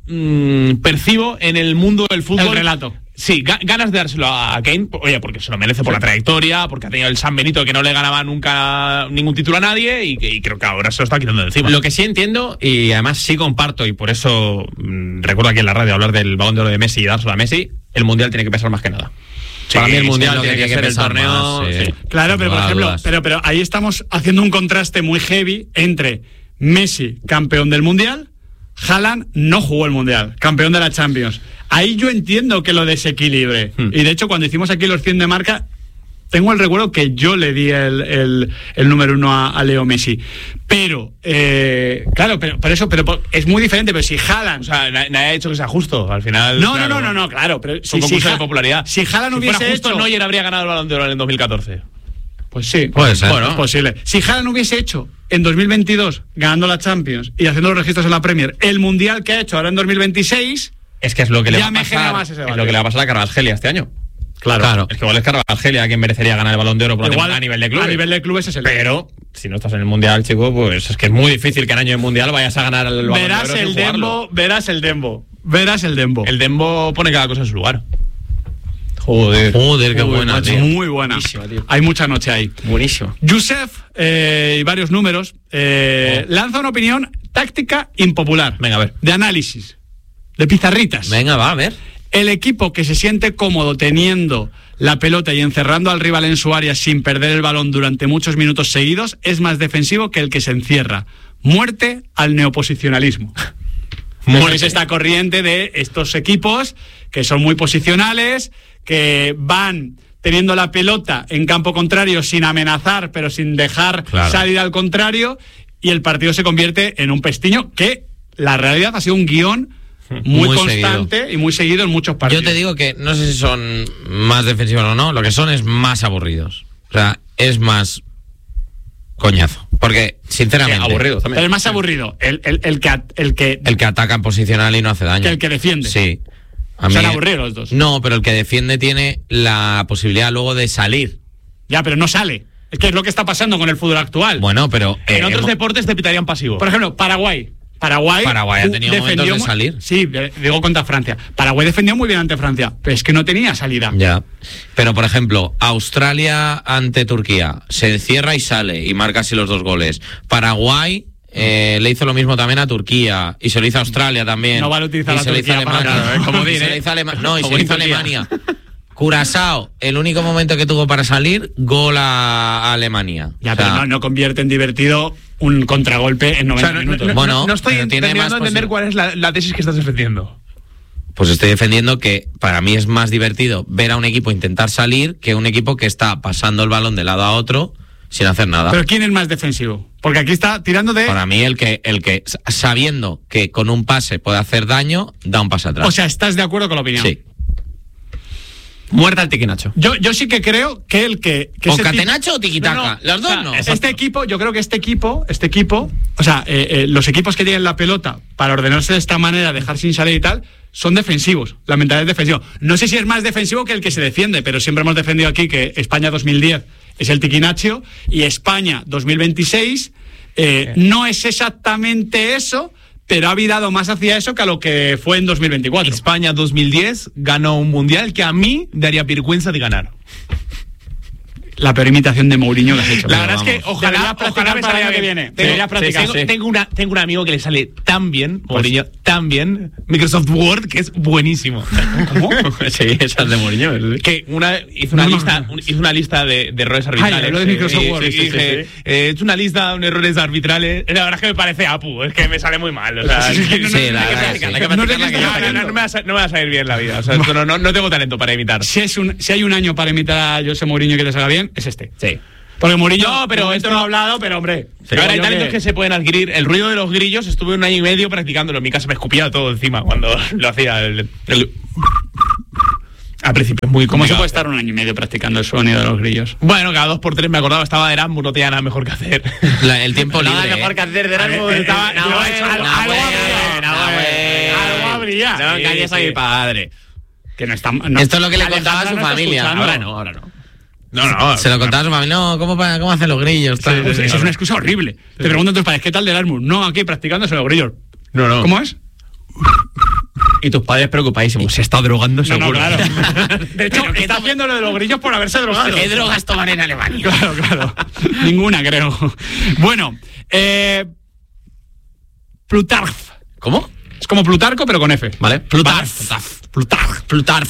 mmm, percibo en el mundo del fútbol el relato. Sí, ganas de dárselo a Kane, oye, porque se lo merece por sí. la trayectoria, porque ha tenido el San Benito que no le ganaba nunca ningún título a nadie y, y creo que ahora se lo está quitando de encima. Lo que sí entiendo, y además sí comparto, y por eso mmm, recuerdo aquí en la radio hablar del Balón de Oro de Messi y dárselo a Messi, el Mundial tiene que pesar más que nada. Sí, Para mí el Mundial sí, tiene que, que ser el torneo... Más, sí. Sí. Claro, pero por ejemplo, pero, pero ahí estamos haciendo un contraste muy heavy entre Messi, campeón del Mundial, Haaland no jugó el Mundial, campeón de la Champions. Ahí yo entiendo que lo desequilibre. Hmm. Y de hecho, cuando hicimos aquí los cien de marca, tengo el recuerdo que yo le di el, el, el número uno a, a Leo Messi. Pero, eh, claro, pero, pero eso pero es muy diferente. Pero si Haaland... O sea, nadie ha dicho que sea justo. Al final... No, claro, no, no, no, no, claro. Pero si, si, de popularidad. Si Haaland si hubiese fuera justo, hecho... Neuer habría ganado el Balón de Oro en dos mil catorce. Pues sí, puede ser. Bueno, es posible. Si Haaland hubiese hecho en dos mil veintidós, ganando la Champions y haciendo los registros en la Premier, el Mundial que ha hecho ahora en dos mil veintiséis... Es que es lo que le ya va a me pasar, genera más ese es lo que le va a pasar a Carvajal este año. Claro. claro. Es que igual es Carvajal a quien merecería ganar el Balón de Oro por igual, a nivel de clubes. A nivel de clubes es el... Pero si no estás en el Mundial, chico, pues es que es muy difícil que en año de Mundial vayas a ganar el Balón verás de Oro. El Dembo, verás el Dembo. Verás el Dembo. El Dembo pone cada cosa en su lugar. Joder, Joder, qué buena, macho, tío. Muy buena. Tío. Hay mucha noche ahí. Buenísimo. Yusef eh, y varios números eh, oh. lanza una opinión táctica impopular. Venga, a ver. De análisis. De pizarritas. Venga, va, a ver. El equipo que se siente cómodo teniendo la pelota y encerrando al rival en su área sin perder el balón durante muchos minutos seguidos es más defensivo que el que se encierra. Muerte al neoposicionalismo. Muerte esta corriente de estos equipos que son muy posicionales, que van teniendo la pelota en campo contrario sin amenazar, pero sin dejar claro. salir al contrario, y el partido se convierte en un pestiño que la realidad ha sido un guión muy, muy constante seguido. y muy seguido en muchos partidos. Yo te digo que no sé si son más defensivos o no, lo que son es más aburridos. O sea, es más coñazo. Porque, sinceramente... Sí, aburrido también. Pero es más aburrido el, el, el, que, el, que, el que ataca en posicional y no hace daño. Que el que defiende. Sí. A mí, son aburridos los dos. No, pero el que defiende tiene la posibilidad luego de salir. Ya, pero no sale. Es que es lo que está pasando con el fútbol actual. Bueno, pero... En eh, otros hemos... deportes te pitarían pasivo. Por ejemplo, Paraguay. Paraguay, Paraguay ha tenido momentos de salir. Sí, digo contra Francia. Paraguay defendió muy bien ante Francia, pero es que no tenía salida. Ya. Pero, por ejemplo, Australia ante Turquía se cierra y sale y marca así los dos goles. Paraguay eh, le hizo lo mismo también a Turquía y se lo hizo a Australia también. No vale utilizar y la se Turquía le hizo a Alemania. Para, ¿eh? Como y se le hizo a Alema- no, y se le hizo a Alemania. Curazao, el único momento que tuvo para salir, gol a, a Alemania. Ya, o sea, pero no, no convierte en divertido un contragolpe en noventa o sea, no, minutos. No, bueno, no, no estoy intentando entender posi- cuál es la, la tesis que estás defendiendo. Pues estoy defendiendo que para mí es más divertido ver a un equipo intentar salir que un equipo que está pasando el balón de lado a otro sin hacer nada. Pero ¿quién es más defensivo? Porque aquí está tirando de... Para mí el que, el que sabiendo que con un pase puede hacer daño, da un pase atrás. O sea, ¿estás de acuerdo con la opinión? Sí. Muerta al tiquinacho. Yo, yo sí que creo que el que... que ¿O catenacho tipo... o tiquitaca? No, no, o Los dos sea, no. Este equipo, yo creo que este equipo, este equipo, o sea, eh, eh, los equipos que tienen la pelota para ordenarse de esta manera, dejar sin salir y tal, son defensivos. La mentalidad es defensiva. No sé si es más defensivo que el que se defiende, pero siempre hemos defendido aquí que España dos mil diez es el tiquinacho y España dos mil veintiséis eh, no es exactamente eso, pero ha virado más hacia eso que a lo que fue en dos mil veinticuatro. España dos mil diez ganó un mundial que a mí daría vergüenza de ganar. La peor imitación de Mourinho que has hecho. La verdad es que ojalá, ojalá me salga que viene. Deberías practicar. Tengo, tengo, una, tengo un amigo que le sale tan bien, Mourinho, tan bien, Microsoft Word, que es buenísimo. ¿Cómo? Sí, esa es de Mourinho. Que una, hizo, una No, no, lista, no. hizo una lista de, de errores arbitrales. Ay, lo de Microsoft eh, Word, y sí, sí, dije, sí. eh, he hecho una lista de errores arbitrales. La verdad es que me parece Apu, es que me sale muy mal. O sea, Sí, es que no- sí, no- la hay que verdad, practicar, sí. hay que No practicarla, te que gusta no- no- no me va a sa- no me va a salir bien la vida. O sea, esto no, no, no tengo talento para imitar. Si, es un, si hay un año para imitar a José Mourinho que te salga bien, es este. Sí. Porque Mourinho, No, pero de esto momento no ha hablado, pero hombre. Sí. Ahora hay yo talentos que... se pueden adquirir. El ruido de los grillos, estuve un año y medio practicándolo. En mi casa me escupía todo encima cuando lo hacía. El, el... Al principio es muy ¿Cómo se complicado. puede estar un año y medio practicando el sonido de los grillos? Bueno, cada dos por tres me acordaba, estaba de Erasmus, no tenía nada mejor que hacer. La- el tiempo libre. Nada mejor ¿eh? que hacer de Erasmus. A ver, Estaba, eh, yo no, he hecho eh, algo- no, algo eh, habría, no, eh, algo habría. No Sí, engañes a sí. mi padre. Que no está. No. Esto es lo que le Alejandra contaba a su no está familia. escuchando. Ahora no, ahora no. No, no. Se lo contaba a su familia. No, ¿cómo, pa- cómo hacen los grillos? Tal? Pues eso es una excusa horrible. Te preguntan tus padres, ¿qué tal de Erasmus? No, aquí practicándose los grillos. No, no. ¿Cómo es? Y tus padres preocupadísimos. Se está drogando No, no, seguro. claro. De hecho, está haciendo lo de los grillos por haberse drogado. ¿Qué drogas toman en Alemania? Claro, claro. Ninguna, creo. Bueno, eh, Plutarch. ¿Cómo? Es como Plutarco, pero con F. Vale. Plutarch. Plutarch. Plutarch.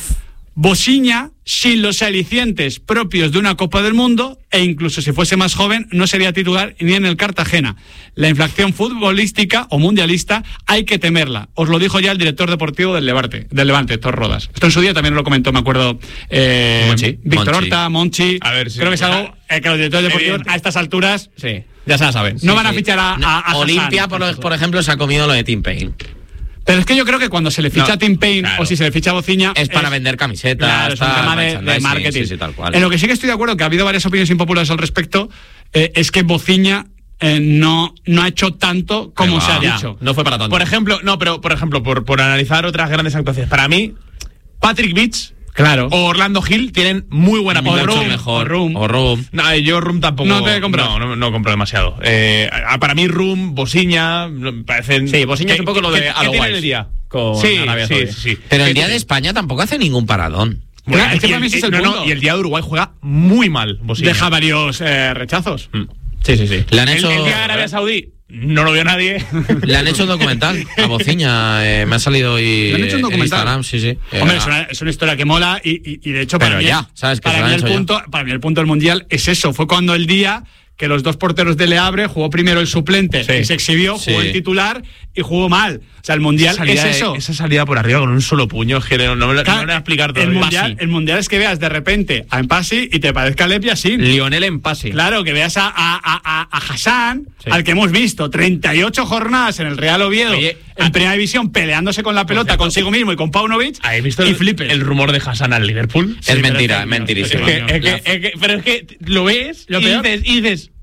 Bosiña, sin los alicientes propios de una Copa del Mundo, e incluso si fuese más joven, no sería titular ni en el Cartagena. La inflación futbolística o mundialista hay que temerla. Os lo dijo ya el director deportivo del Levante, del Levante, Héctor Rodas. Esto en su día también lo comentó, me acuerdo, eh, Monchi. Víctor Monchi. Horta, Monchi. A ver, sí. Creo que es algo eh, que los directores deportivos Evidente. a estas alturas Sí, ya se la saben. no Sí, van a sí. fichar a, a, a Olimpia, Hassan. por, lo- por ejemplo, se ha comido lo de Tim Payne. Pero es que yo creo que cuando se le ficha No, a Tim Payne claro. o si se le ficha a Bociña Es para vender camisetas. Claro, es un tal, tema de, de merchandising, marketing. Sí, sí, tal cual. En lo que sí que estoy de acuerdo, que ha habido varias opiniones impopulares al respecto, eh, es que Bociña eh, no, no ha hecho tanto como Que se ha va. dicho. No fue para tanto. Por ejemplo, no, pero por ejemplo, por, por analizar otras grandes actuaciones. Para mí, Patrick Beach Claro. o Orlando Hill tienen muy buena pinta. Mucho Room, mejor. o Room. O Room. No, yo Room tampoco. No te he comprado. No, no, no compro demasiado. Eh, a- para mí Room, Bosiña, no, me parecen. Sí, Bosiña es un poco lo de ¿qué Alo tiene Wise el día? con sí, Arabia sí, Saudí. sí, sí. Pero el ¿Qué día de tiene? España tampoco hace ningún paradón. Bueno, Claro, es que y para mí el- ese es el no, no, punto. y el día de Uruguay juega muy mal, Bosiña. Deja varios eh, rechazos. Sí, sí, sí. Le han El, hecho, el día de Arabia Saudí no lo vio nadie. le han hecho un documental a Bociña. eh, me ha salido hoy ¿Le han hecho un en documental? Instagram, sí, sí. Hombre, Eh, es una, es una historia que mola y, y- y de hecho para Pero mí, ya, ¿sabes? Que para, se lo mí han el hecho ya. punto, para mí el punto del Mundial es eso. Fue cuando el día que los dos porteros de Le Havre jugó primero el suplente Sí. y se exhibió, jugó Sí. el titular y jugó mal. O sea, el Mundial Esa salida es eso. de- Esa salida por arriba con un solo puño, es que no, no me lo no Claro, me lo voy a explicar todo. el mundial, el mundial es que veas de repente a Empasi y te parezca Lep Yassin. Lionel Empasi. Claro, que veas a, a, a, a Hassan, Sí. al que hemos visto treinta y ocho jornadas en el Real Oviedo, Oye, en a- primera división, peleándose con la pelota consigo mismo y con Paunovic. ¿Habéis visto y el, flipes. el rumor de Hassan al Liverpool? Es Sí, pero mentira, es es que- mentirísimo. Es que, es que- La- es que- pero es que lo ves Lo y, peor- dices, y dices,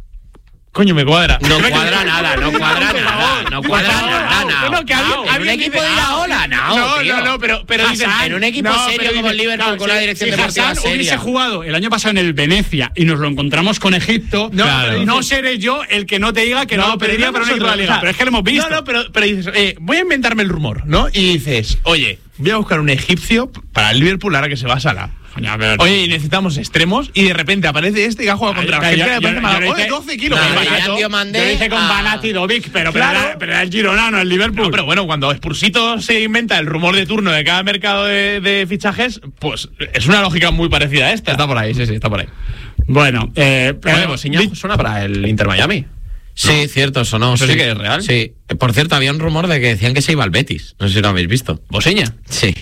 coño, me cuadra. No cuadra nada, no cuadra nada, no cuadra nada, no. No, no, que había- En un había equipo dice- de Iraola, no, No, tío. no, no, pero, pero dices, Hassan, En un equipo no, serio pero como el dices, Liverpool Claro, con la si- dirección si deportiva Hassan hubiese seria. jugado el año pasado en el Venecia y nos lo encontramos con Egipto, No, no, pero dices- seré yo el que no te diga que no, lo pediría no para un equipo de la nosotros, liga. o sea, pero es que lo hemos visto. No, no, pero, pero dices, eh, voy a inventarme el rumor, ¿no? Y dices, oye, voy a buscar un egipcio para el Liverpool ahora que se va a Salah. Coño, pero- Oye, y necesitamos extremos y de repente aparece este que ha jugado contra Yo- Argentina. yo- me parece yo- mal. yo le Oye, dije- doce kilos. No, qué ya barato. tío, mandé Yo dije con a- Banat y Dovic, pero, pero, Claro. era, pero era el Girona, no el Liverpool. No, pero bueno, cuando Spursito se inventa el rumor de turno de cada mercado de, de fichajes, pues es una lógica muy parecida a esta. Está por ahí, sí, sí, está por ahí. Bueno, eh, Oye, pero- Bosiña suena para el Inter Miami. Sí, cierto, eso no. Eso sí que es real. Sí. Por cierto, había un rumor de que decían que se iba al Betis. No sé si lo habéis visto. Bosiña. Sí.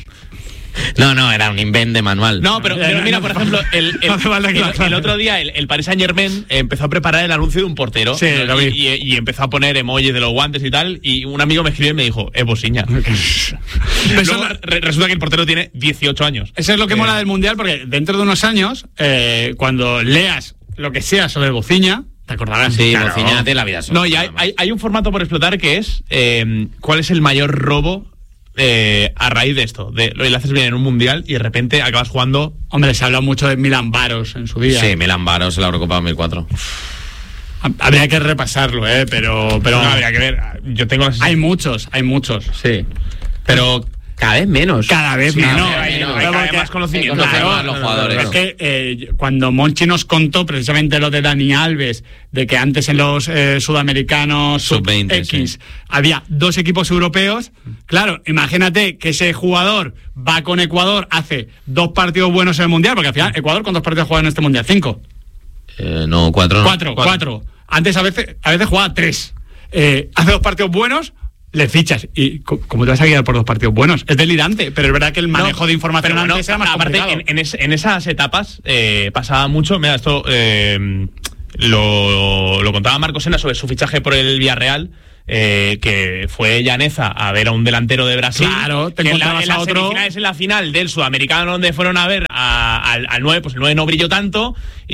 No, no, era un invent de manual. No, pero, pero mira, por ejemplo, el, el, No hace falta que el- lo aclare. el otro día el, el Paris Saint Germain empezó a preparar el anuncio de un portero. Sí, ¿no? lo vi. y, y- y empezó a poner emojis de los guantes y tal. Y un amigo me escribió y me dijo, es Bosiña. Luego, re- resulta que el portero tiene dieciocho años. Eso es lo que Eh, mola del Mundial, porque dentro de unos años, eh, cuando leas lo que sea sobre Bociña, te acordarás. Sí, Claro. Bociña tiene la vida sola. No, y hay, hay, hay un formato por explotar que es eh, ¿cuál es el mayor robo eh, a raíz de esto? De lo que le haces bien en un mundial y de repente acabas jugando. Hombre, se ha hablado mucho de Milan Baros en su día. Sí, Milan Baros en la Eurocopa dos mil cuatro. Habría que repasarlo, ¿eh? Pero, pero no, habría que ver. Yo tengo las... Hay muchos, hay muchos. Sí. Pero cada vez menos. Cada vez sí, menos. No, hay, no, hay cada vez más conocimiento. Claro, de los jugadores. Es que eh, cuando Monchi nos contó precisamente lo de Dani Alves, de que antes en los eh, sudamericanos sub veinte X sí. había dos equipos europeos, claro, imagínate que ese jugador va con Ecuador, hace dos partidos buenos en el Mundial, porque al final, Ecuador, ¿cuántos partidos juega en este Mundial? ¿Cinco? Eh, no, cuatro. No. Cuatro, cuatro. cuatro. Antes a veces, a veces jugaba tres. Eh, hace dos partidos buenos, le fichas. ¿Y cómo te vas a guiar por dos partidos buenos? Es delirante, pero es verdad que el manejo no, de información bueno, antes era más aparte, complicado. En, en, es, en esas etapas eh, pasaba mucho. Mira, esto eh, lo, lo contaba Marco Sena sobre su fichaje por el Villarreal. Eh, que fue Llaneza a ver a un delantero de Brasil. Claro, te que en, la, encontrabas en las a otro. semifinales, en la final del Sudamericano, donde fueron a ver a, al, al nueve, pues el nueve no brilló tanto.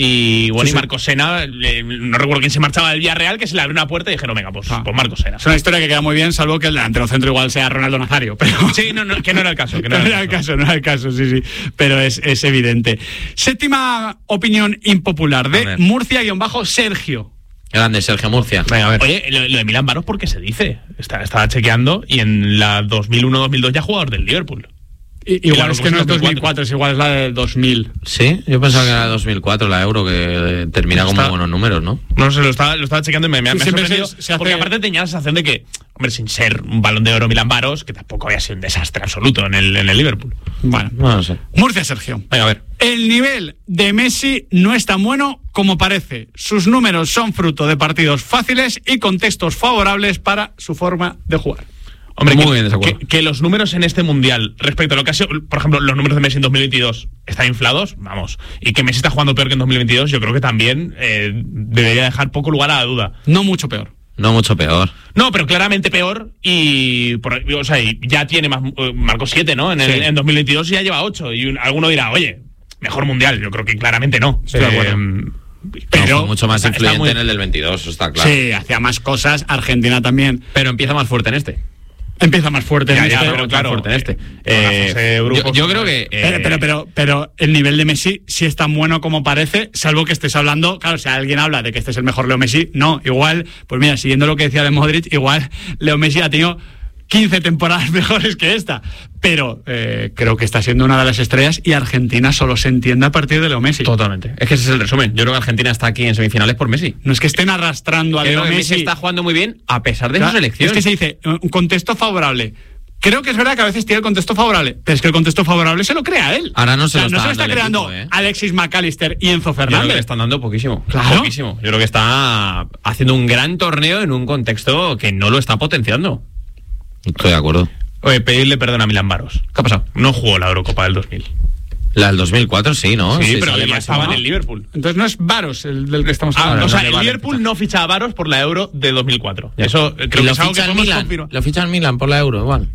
Y bueno, sí, y Marco sí. Sena, eh, no recuerdo quién se marchaba del Villarreal, que se le abrió una puerta y dijeron, venga, pues, ah. pues Marco Sena. Es una historia que queda muy bien, salvo que el delantero centro igual sea Ronaldo Nazario. Pero... Sí, no, no, que no era el caso. Que no, no era el caso. caso, no era el caso, sí, sí. Pero es, es evidente. Séptima opinión impopular de Murcia-Sergio. Grande, Sergio Murcia. Venga, a ver. Oye, lo, lo de Milán Baros, ¿por qué se dice? Está, estaba chequeando y en la dos mil uno dos mil dos ya jugador del Liverpool. I, igual es que no es dos mil cuatro, es igual es la del dos mil. Sí, yo pensaba que era dos mil cuatro la Euro, que termina con muy buenos números, ¿no? No sé, lo estaba, lo estaba chequeando y me, me, sí, me ha sorprendido. Se, se hace... Porque aparte tenía la sensación de que, hombre, sin ser un Balón de Oro Milán Baros, que tampoco había sido un desastre absoluto en el, en el Liverpool. Bueno, no lo sé. Murcia-Sergio. Venga, a ver. El nivel de Messi no es tan bueno como parece. Sus números son fruto de partidos fáciles y contextos favorables para su forma de jugar. Hombre, muy que, bien, que, que los números en este Mundial, respecto a lo que ha sido, por ejemplo, los números de Messi en dos mil veintidós están inflados, vamos, y que Messi está jugando peor que en dos mil veintidós, yo creo que también eh, debería dejar poco lugar a la duda. No mucho peor. No mucho peor. No, pero claramente peor y, por, o sea, y ya tiene más, marcó siete, ¿no? En, el, sí. en dos mil veintidós ya lleva ocho y un, alguno dirá, oye, mejor Mundial, yo creo que claramente no. Estoy de acuerdo. Eh, pero no, fue mucho más está, influyente está muy... en el del veintidós, eso está claro. Sí, hacía más cosas, Argentina también. Pero empieza más fuerte en este. Empieza más fuerte ya, en ya, este. Pero claro, fuerte en este. Eh, eh, yo, yo creo que... Eh, pero, pero, pero, pero el nivel de Messi sí es tan bueno como parece, salvo que estés hablando... Claro, si alguien habla de que este es el mejor Leo Messi, no, igual... Pues mira, siguiendo lo que decía de Modric, igual Leo Messi ha tenido quince temporadas mejores que esta. Pero eh, creo que está siendo una de las estrellas y Argentina solo se entiende a partir de Leo Messi. Totalmente. Es que ese es el resumen. Yo creo que Argentina está aquí en semifinales por Messi. No es que estén arrastrando a creo Leo que Messi. Messi está jugando muy bien a pesar de claro, su selección. Es que se dice un contexto favorable. Creo que es verdad que a veces tiene el contexto favorable, pero es que el contexto favorable se lo crea él. Ahora no se, o sea, lo, está no se lo está creando equipo, ¿eh? Alexis McAllister y Enzo Fernández. Yo creo que le están dando poquísimo. Claro. Poquísimo. Yo creo que está haciendo un gran torneo en un contexto que no lo está potenciando. Estoy de acuerdo. Oye, pedirle perdón a Milán Baros. ¿Qué ha pasado? No jugó la Eurocopa del dos mil. La del dos mil cuatro sí, ¿no? Sí, sí pero además estaba en el Liverpool. Entonces no es Baros el del que estamos hablando. Ah, o sea, no el vale, Liverpool no ficha a Baros por la Euro de dos mil cuatro. Ya. Eso creo que es algo que podemos confirmar. ¿Lo ficha el Milan por la Euro igual?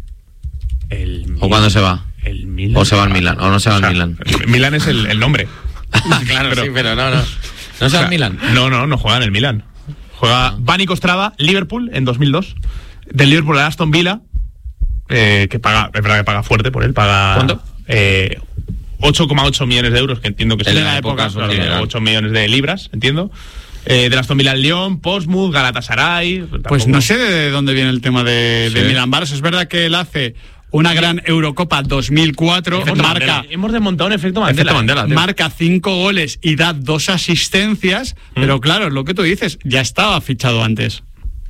El ¿O cuándo se va? El Milan. ¿O se va al Milan? ¿O no se va al o sea, Milan? Milan es el, el nombre. Claro, pero, sí, pero no, no. ¿No se va al Milan? No, no, no juega en el Milan. Juega ah. Bani Kostrava, Liverpool, en dos mil dos. Del Liverpool a Aston Villa, eh, que paga, es verdad que paga fuerte por él. Paga, ¿cuánto? Eh, ocho coma ocho millones de euros, que entiendo que es en la época. época claro, ocho millones de libras, entiendo. Eh, de Aston Villa al Lyon, Portsmouth, Galatasaray. Pues no sé de dónde viene el tema de, sí. de Milan Baros. Es verdad que él hace una gran Eurocopa dos mil cuatro, efecto marca, Mandela. Hemos desmontado un efecto Mandela, efecto Mandela marca cinco goles y da dos asistencias, mm. pero claro, es lo que tú dices, ya estaba fichado antes.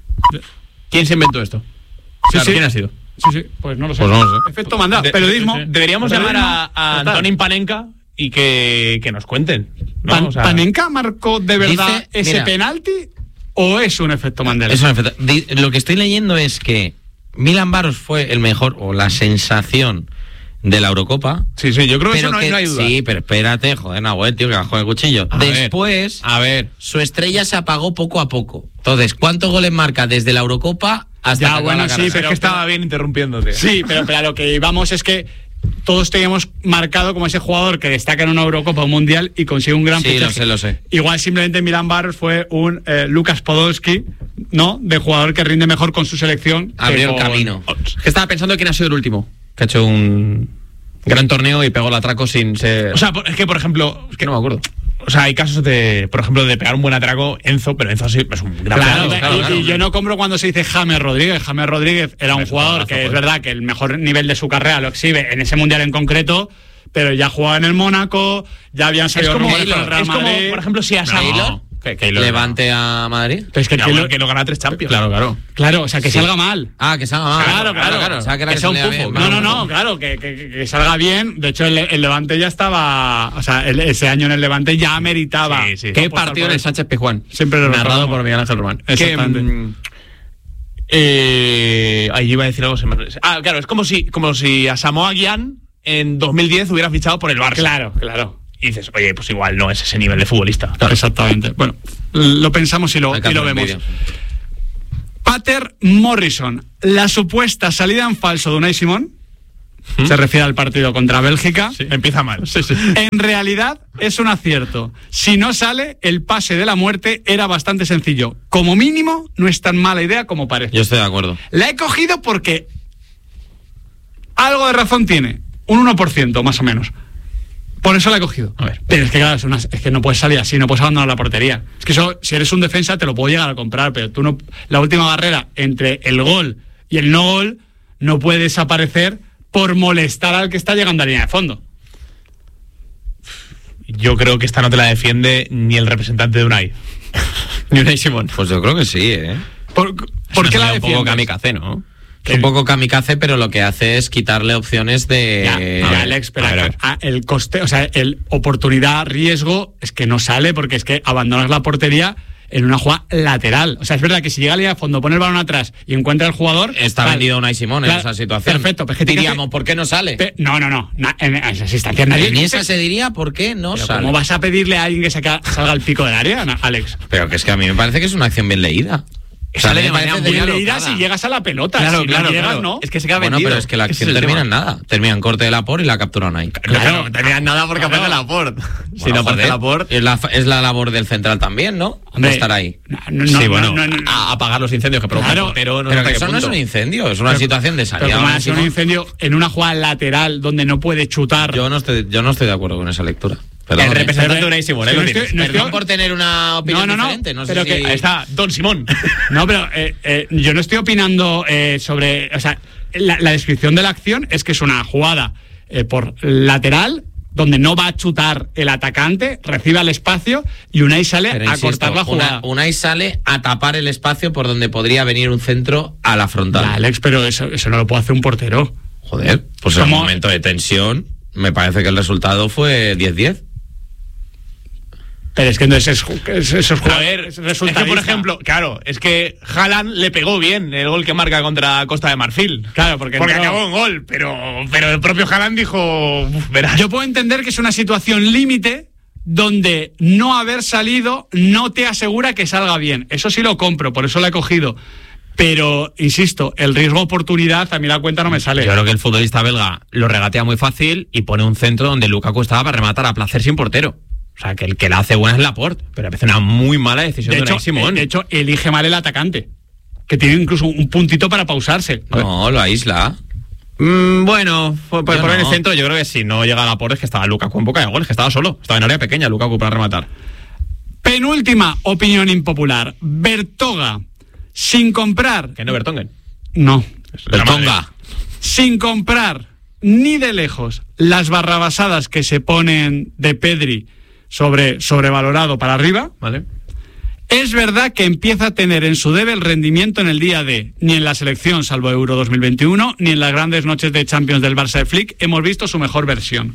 ¿Quién se inventó esto? Sí, claro, sí. ¿quién ha sido? Sí, sí, pues no lo sé. Pues no lo sé. Efecto Mandela, de, periodismo. De, de, deberíamos periodismo, llamar a, a Antonín Panenka y que, que nos cuenten. ¿no? Pan, o sea, ¿Panenka marcó de verdad dice, ese mira, penalti o es un efecto Mandela? Es un efecto. Lo que estoy leyendo es que Milán Baros fue el mejor o la sensación de la Eurocopa. Sí, sí, yo creo que eso no, que, no hay duda. Sí, pero espérate, joder, Nahuel, tío, que bajó el cuchillo. A Después, ver, a ver, su estrella se apagó poco a poco. Entonces, ¿cuántos goles marca desde la Eurocopa hasta ya, que bueno, la sí, pero es que estaba bien interrumpiéndote. Sí, pero, pero a lo que íbamos es que todos teníamos marcado como ese jugador que destaca en una Eurocopa o un Mundial y consigue un gran sí, fichaje. lo sé, lo sé. Igual simplemente Milán Baros fue un eh, Lucas Podolski, ¿no? De jugador que rinde mejor con su selección. Abrió el con... camino. Que estaba pensando quién ha sido el último que ha hecho un gran torneo y pegó el atraco sin ser... O sea, es que por ejemplo... Es que no me acuerdo. O sea, hay casos de, por ejemplo, de pegar un buen atraco Enzo, pero Enzo sí es un gran claro, pedazo, claro, y, claro. Y yo no compro cuando se dice James Rodríguez. James Rodríguez era un jugador que es verdad que el mejor nivel de su carrera lo exhibe en ese mundial en concreto, pero ya jugaba en el Mónaco, ya habían salido rumores con el Real Madrid. Es como, por ejemplo, si a Sailor que, que Levante no. a Madrid. Pero es que, que, lo, que no gana tres Champions. Claro, claro. Claro, o sea, que sí. salga mal. Ah, que salga mal. Claro, claro. claro. O sea, que, era que, que sea un pufo. Bien, no, no, no, claro, que, que, que salga bien. De hecho, el, el Levante ya estaba. O sea, el, ese año en el Levante ya meritaba. Sí, sí. ¿Qué partido en el Sánchez Pizjuán? Siempre lo narrado por Miguel Ángel Román. Exactamente. Que, eh, ahí iba a decir algo. Ah, claro, es como si, como si a Samoa Gyan en dos mil diez hubiera fichado por el Barça. Claro, claro. Y dices, oye, pues igual no es ese nivel de futbolista. Claro. Exactamente. Bueno, lo pensamos y lo, y lo vemos. Vídeo. Pater Morrison, la supuesta salida en falso de Unai Simón, ¿Mm? se refiere al partido contra Bélgica. Sí. Empieza mal. Sí, sí. En realidad es un acierto. Si no sale, el pase de la muerte era bastante sencillo. Como mínimo, no es tan mala idea como parece. Yo estoy de acuerdo. La he cogido porque algo de razón tiene. Un uno por ciento, más o menos. Por eso la he cogido. A ver. Pero es que claro, es, una, es que no puedes salir así, no puedes abandonar la portería. Es que eso, si eres un defensa, te lo puedo llegar a comprar, pero tú no. La última barrera entre el gol y el no gol no puede desaparecer por molestar al que está llegando a línea de fondo. Yo creo que esta no te la defiende ni el representante de Unai. Ni Unai Simón. Pues yo creo que sí, ¿eh? ¿Por, ¿por qué la defiendes? Un poco kamikaze, ¿no? Es un poco kamikaze, pero lo que hace es quitarle opciones de... Ya, ya Alex, pero el coste, o sea, el oportunidad, riesgo, es que no sale porque es que abandonas la portería en una jugada lateral. O sea, es verdad que si llega a línea de fondo, pone el balón atrás y encuentra el jugador... Está tal, vendido Unai Simón claro, en esa situación. Perfecto. Pues que diríamos, ¿por qué no sale? Pe no, no, no. Na en esas instancias nadie... En esa se diría, ¿por qué no pero sale? ¿Cómo vas a pedirle a alguien que saca, salga al pico del área, Alex? Pero que es que a mí me parece que es una acción bien leída. O sea, sale de manera muy leída si llegas a la pelota. Claro, si claro, no llegas, claro. no. Es que se queda vendido. Bueno, pero es que la acción termina en nada. Termina en corte de Laporte y la capturan ahí. Claro, claro, no termina en nada porque aparece Laporte. Si bueno, no aparece Laporte... Es la, es la labor del central también, ¿no? Hombre, estar ahí. No, no, sí, bueno, no, no, no, a apagar los incendios que provoca claro, pero no pero que eso no es un incendio, es una pero, situación de salida. Pero es un incendio en una jugada lateral donde no puede chutar. Yo no estoy, yo no estoy de acuerdo con esa lectura. Perdón, el representante de Unai Simón, ¿eh? No estoy, no Perdón estoy... por tener una opinión no, no, diferente. No sé pero si... que ahí está Don Simón. No, pero eh, eh, yo no estoy opinando eh, sobre... O sea, la, la descripción de la acción es que es una jugada eh, por lateral donde no va a chutar el atacante, recibe el espacio y Unai sale pero, a insisto, cortar la jugada. Una, Unai sale a tapar el espacio por donde podría venir un centro a la frontal. Ya, Alex, pero eso, eso no lo puede hacer un portero. Joder, pues en un momento de tensión me parece que el resultado fue diez diez. Pero es que entonces es, es, es, a ver, es, es que por ejemplo, claro, es que Haaland le pegó bien el gol que marca contra Costa de Marfil. Claro, porque, porque no, acabó en gol, pero, pero el propio Haaland dijo, uf, verás. Yo puedo entender que es una situación límite donde no haber salido no te asegura que salga bien. Eso sí lo compro, por eso lo he cogido. Pero, insisto, el riesgo oportunidad a mí la cuenta no me sale. Yo creo que el futbolista belga lo regatea muy fácil y pone un centro donde Lukaku estaba para rematar a placer sin portero. O sea, que el que la hace buena es Laporte, pero me parece una muy mala decisión de, de Unai Simón. De hecho, elige mal el atacante, que tiene incluso un puntito para pausarse. No, lo aísla. Mm, bueno, por, por yo poner no. el centro, yo creo que si no llega a Laporte es que estaba Lukaku en boca de gol, es que estaba solo, estaba en área pequeña Lukaku para rematar. Penúltima opinión impopular. Bertoga, sin comprar... ¿Que no Bertongen? No. Bertonga. Sin comprar ni de lejos las barrabasadas que se ponen de Pedri sobre sobrevalorado para arriba, vale. Es verdad que empieza a tener en su debe el rendimiento en el día de, ni en la selección salvo Euro dos mil veintiuno, ni en las grandes noches de Champions del Barça de Flick hemos visto su mejor versión.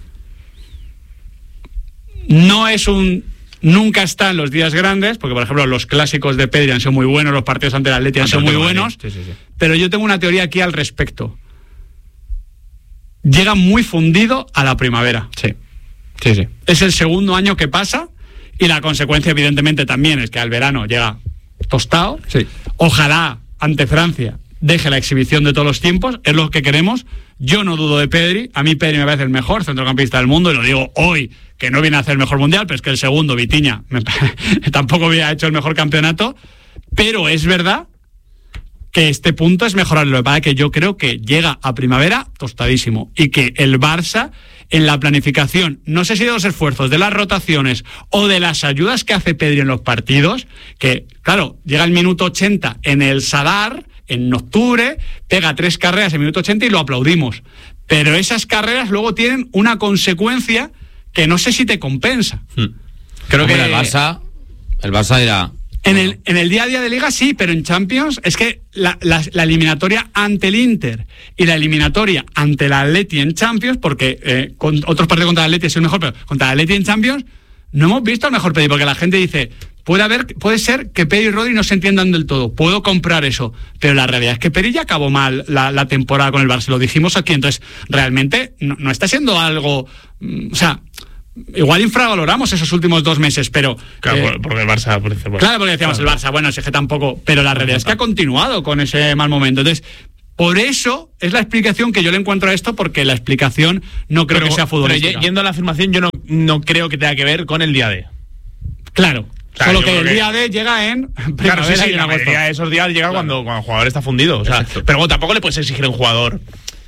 No es un... Nunca está en los días grandes, porque por ejemplo los clásicos de Pedri han sido muy buenos, los partidos ante el Atleti han sido muy buenos, sí, sí, sí. Pero yo tengo una teoría aquí al respecto. Llega muy fundido a la primavera. Sí. Sí, sí. Es el segundo año que pasa y la consecuencia evidentemente también es que al verano llega tostado. Sí. Ojalá ante Francia deje la exhibición de todos los tiempos, es lo que queremos. Yo no dudo de Pedri, a mí Pedri me parece el mejor centrocampista del mundo y lo digo hoy, que no viene a hacer el mejor mundial, pero es que el segundo, Vitinha, me, tampoco había hecho el mejor campeonato, pero es verdad que este punto es mejorarlo. Lo que pasa es que yo creo que llega a primavera tostadísimo y que el Barça en la planificación, no sé si de los esfuerzos, de las rotaciones o de las ayudas que hace Pedri en los partidos, que, claro, llega el minuto ochenta en el Sadar, en octubre, pega tres carreras en el minuto ochenta y lo aplaudimos. Pero esas carreras luego tienen una consecuencia que no sé si te compensa. Hmm. Creo Hombre, que el Barça, el Barça era... En el, en el día a día de Liga sí, pero en Champions es que la, la, la eliminatoria ante el Inter y la eliminatoria ante el Atleti en Champions, porque eh, con otros partidos contra el Atleti es el mejor, pero contra el Atleti en Champions no hemos visto al mejor Pedri, porque la gente dice, puede haber, puede ser que Pedri y Rodri no se entiendan del todo, puedo comprar eso, pero la realidad es que Pedri ya acabó mal la, la temporada con el Barça, lo dijimos aquí, entonces realmente no, no está siendo algo, o sea... Igual infravaloramos esos últimos dos meses, pero... Claro, eh, porque el Barça... Por ejemplo, claro, porque decíamos claro. el Barça, bueno, ese que tampoco... Pero la realidad es que ha continuado con ese mal momento. Entonces, por eso es la explicación que yo le encuentro a esto, porque la explicación no creo pero, que sea futbolística. Pero yendo a la afirmación, yo no, no creo que tenga que ver con el día D. Claro. O sea, solo que el día D llega en claro, sí, sí, la mayoría de esos días llega claro. cuando, cuando el jugador está fundido. O sea, pero bueno, tampoco le puedes exigir a un jugador...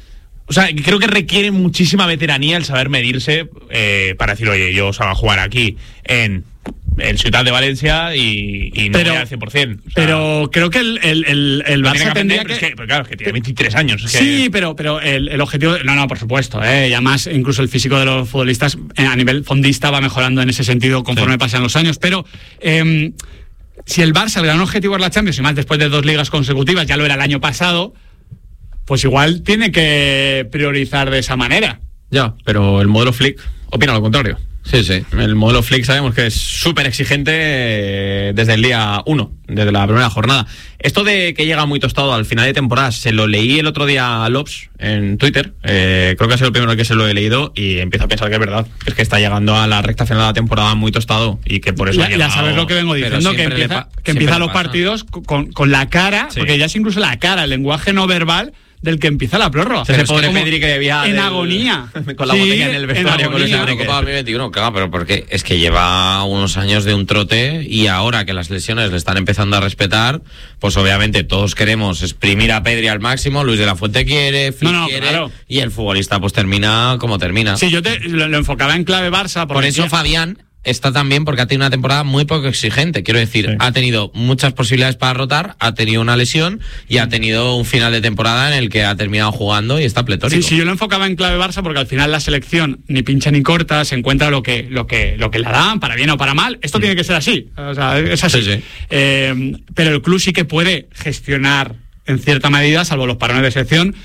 O sea, creo que requiere muchísima veteranía el saber medirse eh, para decir, oye, yo salgo a jugar aquí en el Ciutat de Valencia y, y no pero, voy al cien por ciento. O sea, pero creo que el, el, el, el Barça que tendría que... Es que pero claro, es que tiene veintitrés años. Es que... Sí, pero, pero el, el objetivo... No, no, por supuesto. Eh, y además, incluso el físico de los futbolistas eh, a nivel fondista va mejorando en ese sentido conforme sí. pasan los años. Pero... Eh, si el Barça el gran objetivo es la Champions, y más después de dos ligas consecutivas, ya lo era el año pasado... Pues igual tiene que priorizar de esa manera. Ya, pero el modelo Flick opina lo contrario. Sí, sí. El modelo Flick sabemos que es súper exigente desde el día uno, desde la primera jornada. Esto de que llega muy tostado al final de temporada, se lo leí el otro día a Lobs en Twitter. Eh, creo que ha sido el primero que se lo he leído y empiezo a pensar que es verdad. Es que está llegando a la recta final de la temporada muy tostado y que por eso ya, ha llegado... Ya sabes lo que vengo diciendo, que empieza, que empieza los partidos con, con la cara, sí. porque ya es incluso la cara, el lenguaje no verbal... del que empieza la prórroga. O sea, ese pobre Pedri que debía... En del, agonía. Con la sí, botella en el vestuario. En con ese Copa dos mil veintiuno, claro, pero porque es que lleva unos años de un trote y ahora que las lesiones le están empezando a respetar, pues obviamente todos queremos exprimir a Pedri al máximo, Luis de la Fuente quiere, Flick no, no, quiere, claro. y el futbolista pues termina como termina. Sí, yo te, lo, lo enfocaba en clave Barça. Por eso, ya... Fabián... está también porque ha tenido una temporada muy poco exigente. Quiero decir, sí. ha tenido muchas posibilidades para rotar, ha tenido una lesión y ha tenido un final de temporada en el que ha terminado jugando y está pletórico. Sí, sí, yo lo enfocaba en clave Barça porque al final la selección ni pincha ni corta, se encuentra lo que, lo que, lo que la dan, para bien o para mal. Esto mm. tiene que ser así. O sea, es así. Sí, sí. Eh, pero el club sí que puede gestionar en cierta medida, salvo los parones de selección,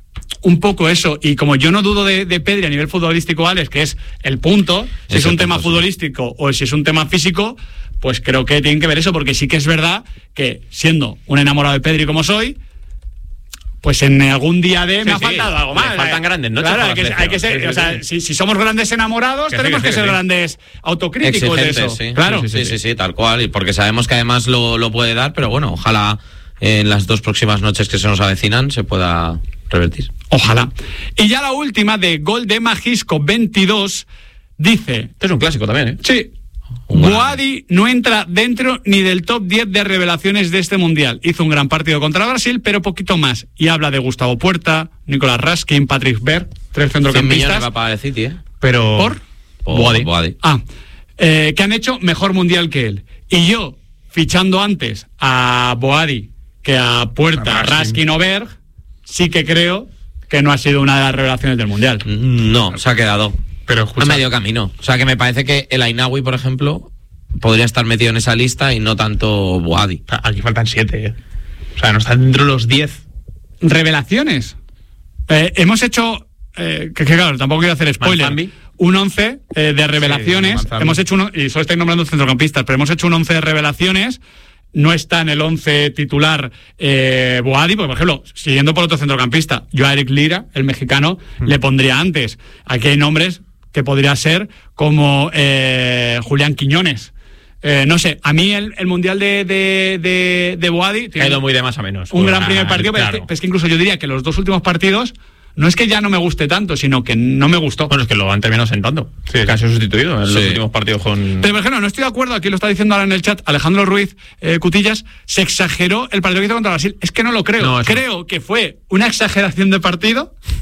un poco eso, y como yo no dudo de, de Pedri a nivel futbolístico, Alex, que es el punto, si es, es un tema punto, futbolístico sí. o si es un tema físico, pues creo que tienen que ver eso, porque sí que es verdad que siendo un enamorado de Pedri como soy, pues en algún día de sí, me ha sí. faltado algo más. Le faltan grandes noches. Claro, hay que, hay que ser, sí, sí, o sea, sí. si, si somos grandes enamorados, que tenemos sí, que, que ser sí. grandes autocríticos de eso. Sí. Claro. Sí sí sí, sí, sí, tal cual, y porque sabemos que además lo, lo puede dar, pero bueno, ojalá en las dos próximas noches que se nos avecinan se pueda revertir. Ojalá. Y ya la última, de Gol de Majisco veintidós, dice... Este es un clásico también, ¿eh? Sí. Boadi no entra dentro ni del top diez de revelaciones de este Mundial. Hizo un gran partido contra Brasil, pero poquito más. Y habla de Gustavo Puerta, Nicolás Raskin, Patrick Berg, tres centrocampistas. Va para el City, ¿eh? Pero... ¿Por? Boadi. Boadi. Ah, eh, que han hecho mejor Mundial que él. Y yo, fichando antes a Boadi que a Puerta, a Raskin o Berg, sí que creo que no ha sido una de las revelaciones del Mundial. No, se ha quedado. Pero escucha, a medio camino. O sea, que me parece que el Ainawi, por ejemplo, podría estar metido en esa lista y no tanto Boadi. Aquí faltan siete, ¿eh? O sea, no están dentro de los diez. ¿Revelaciones? Eh, hemos hecho... Eh, que, que claro, tampoco quiero hacer spoiler. Manzambi. Un once eh, de revelaciones. Sí, hemos hecho uno... Y solo estáis nombrando centrocampistas, pero hemos hecho un once de revelaciones. No está en el once titular eh, Boadi, porque, por ejemplo, siguiendo por otro centrocampista, yo a Eric Lira, el mexicano, mm. le pondría antes. Aquí hay nombres que podría ser como eh, Julián Quiñones. Eh, no sé, a mí el, el Mundial de, de, de, de Boadi... Ha ido muy de más a menos. Un gran primer partido, claro. pero, es que, pero es que incluso yo diría que los dos últimos partidos... No es que ya no me guste tanto, sino que no me gustó. Bueno, es que lo han terminado sentando. Sí, que ha sido sustituido en sí. los últimos partidos con... Pero, por ejemplo, no estoy de acuerdo, aquí lo está diciendo ahora en el chat Alejandro Ruiz eh, Cutillas, se exageró el partido que hizo contra Brasil. Es que no lo creo. No, creo que fue una exageración de partido,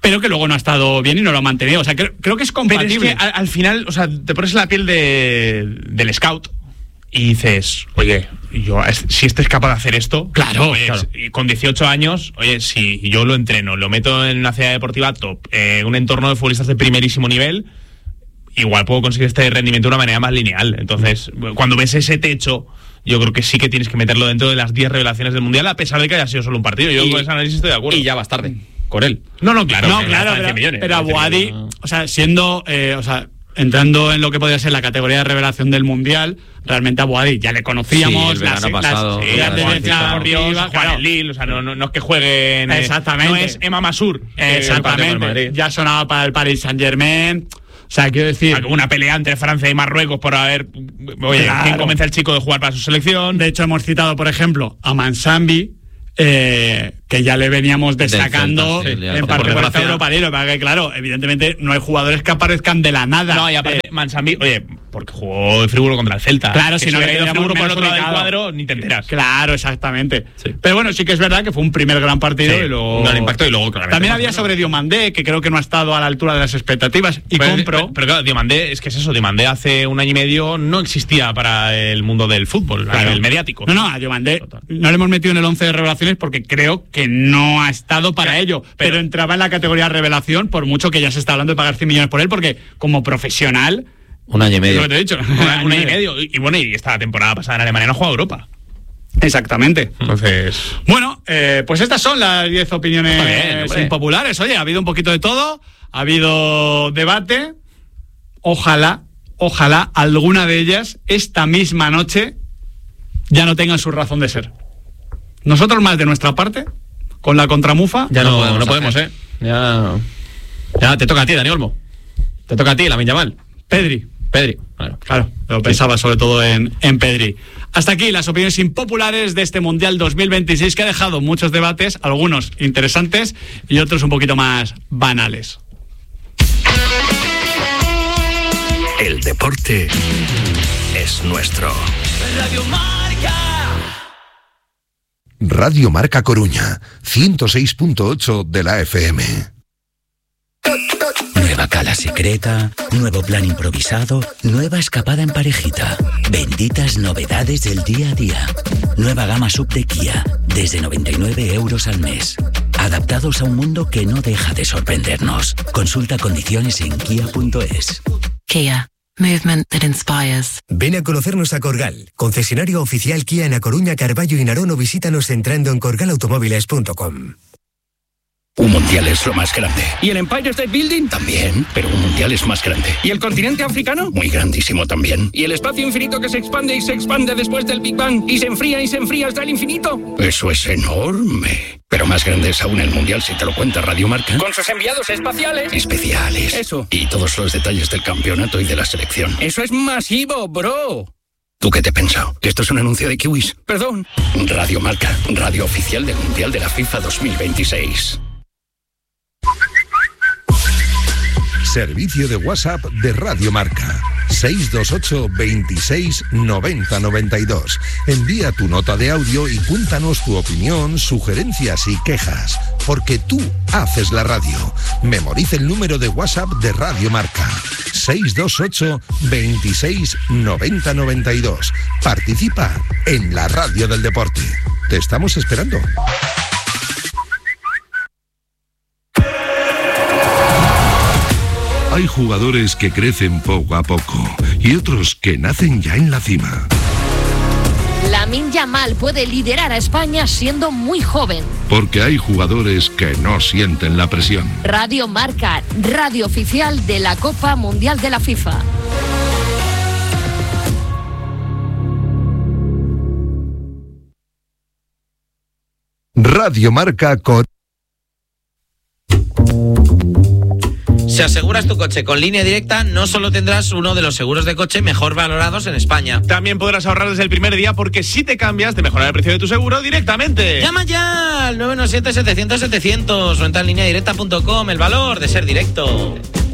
pero que luego no ha estado bien y no lo ha mantenido. O sea, creo, creo que es compatible. Pero es que al, al final, o sea, te pones en la piel de, del scout y dices, oye, yo si este es capaz de hacer esto, claro, oye, claro. con dieciocho años, oye, si yo lo entreno, lo meto en una ciudad deportiva top, eh, un entorno de futbolistas de primerísimo nivel, igual puedo conseguir este rendimiento de una manera más lineal. Entonces, cuando ves ese techo, yo creo que sí que tienes que meterlo dentro de las diez revelaciones del Mundial, a pesar de que haya sido solo un partido. Yo y, con ese análisis estoy de acuerdo. Y ya vas tarde con él. No, no, claro. No, claro, pero, millones, pero a Boadi, o sea, siendo, eh, o sea, entrando en lo que podría ser la categoría de revelación del Mundial, realmente a Boadi ya le conocíamos. Sí, el verano las, pasado, las, sí, las deportiva, juega claro. en Lille, o sea, no, no, no es que jueguen. Exactamente. No es Emma Masur. Exactamente. Ya sonaba para el Paris Saint-Germain. O sea, quiero decir... Una pelea entre Francia y Marruecos por a ver oye, claro. quién convence al chico de jugar para su selección. De hecho, hemos citado, por ejemplo, a Mansambi, eh, que ya le veníamos destacando sí, en parte por esta Europa League, para que, claro, evidentemente no hay jugadores que aparezcan de la nada. No, y aparte, eh, Mansambi, oye, porque jugó el Friburgo contra el Celta. Claro, si no hubiera ido Friburgo por otro lado del cuadro, ni te enteras. Claro, exactamente. Sí. Pero bueno, sí que es verdad que fue un primer gran partido sí, y luego... un gran impacto y luego, claramente. También había sobre Diomandé, que creo que no ha estado a la altura de las expectativas, y pero, compró... Pero, pero claro, Diomandé, es que es eso, Diomandé hace un año y medio no existía para el mundo del fútbol, claro. el mediático. No, no, a Diomandé no le hemos metido en el once de revelaciones porque creo que no ha estado para claro, ello, pero, pero entraba en la categoría revelación, por mucho que ya se está hablando de pagar cien millones por él, porque como profesional... Un año y medio. Lo que te he dicho. Un año, un año y medio. Y, y bueno, y esta temporada pasada en Alemania no ha jugado Europa. Exactamente. Entonces... Bueno, eh, pues estas son las diez opiniones bien, impopulares. Oye, ha habido un poquito de todo, ha habido debate. Ojalá, ojalá alguna de ellas esta misma noche ya no tengan su razón de ser. Nosotros más de nuestra parte, con la contramufa... Ya no, no podemos, no podemos ¿eh? Ya, ya te toca a ti, Dani Olmo. Te toca a ti, Lamine Yamal. Pedri. Pedri, claro. Claro, lo sí. pensaba sobre todo en, en Pedri. Hasta aquí las opiniones impopulares de este Mundial dos mil veintiséis, que ha dejado muchos debates, algunos interesantes y otros un poquito más banales. El deporte es nuestro. Radio Marca. Radio Marca Coruña, ciento seis punto ocho de la F M. Nueva cala secreta, nuevo plan improvisado, nueva escapada en parejita. Benditas novedades del día a día. Nueva gama sub de Kia, desde noventa y nueve euros al mes. Adaptados a un mundo que no deja de sorprendernos. Consulta condiciones en kia punto es. Kia. Movement that inspires. Ven a conocernos a Corgal, concesionario oficial Kia en A Coruña, Carballo y Narón, o visítanos entrando en corgal automóviles punto com. Un mundial es lo más grande. ¿Y el Empire State Building? También, pero un mundial es más grande. ¿Y el continente africano? Muy grandísimo también. ¿Y el espacio infinito que se expande y se expande después del Big Bang y se enfría y se enfría hasta el infinito? Eso es enorme. Pero más grande es aún el mundial si te lo cuenta Radio Marca. Con sus enviados espaciales. Especiales. Eso. Y todos los detalles del campeonato y de la selección. Eso es masivo, bro. ¿Tú qué te has pensado? ¿Que esto es un anuncio de Kiwis? Perdón. Radio Marca, radio oficial del Mundial de la FIFA dos mil veintiséis. Servicio de WhatsApp de Radio Marca. seis dos ocho, veintiséis, noventa, noventa y dos. Envía tu nota de audio y cuéntanos tu opinión, sugerencias y quejas. Porque tú haces la radio. Memoriza el número de WhatsApp de Radio Marca. seis dos ocho, veintiséis, noventa, noventa y dos. Participa en la radio del deporte. Te estamos esperando. Hay jugadores que crecen poco a poco y otros que nacen ya en la cima. Lamine Yamal puede liderar a España siendo muy joven. Porque hay jugadores que no sienten la presión. Radio Marca, radio oficial de la Copa Mundial de la FIFA. Radio Marca con... Si aseguras tu coche con Línea Directa, no solo tendrás uno de los seguros de coche mejor valorados en España. También podrás ahorrar desde el primer día, porque si te cambias, te mejorará el precio de tu seguro directamente. Llama ya al nueve uno siete, setecientos, setecientos o entra en línea directa punto com. El valor de ser directo.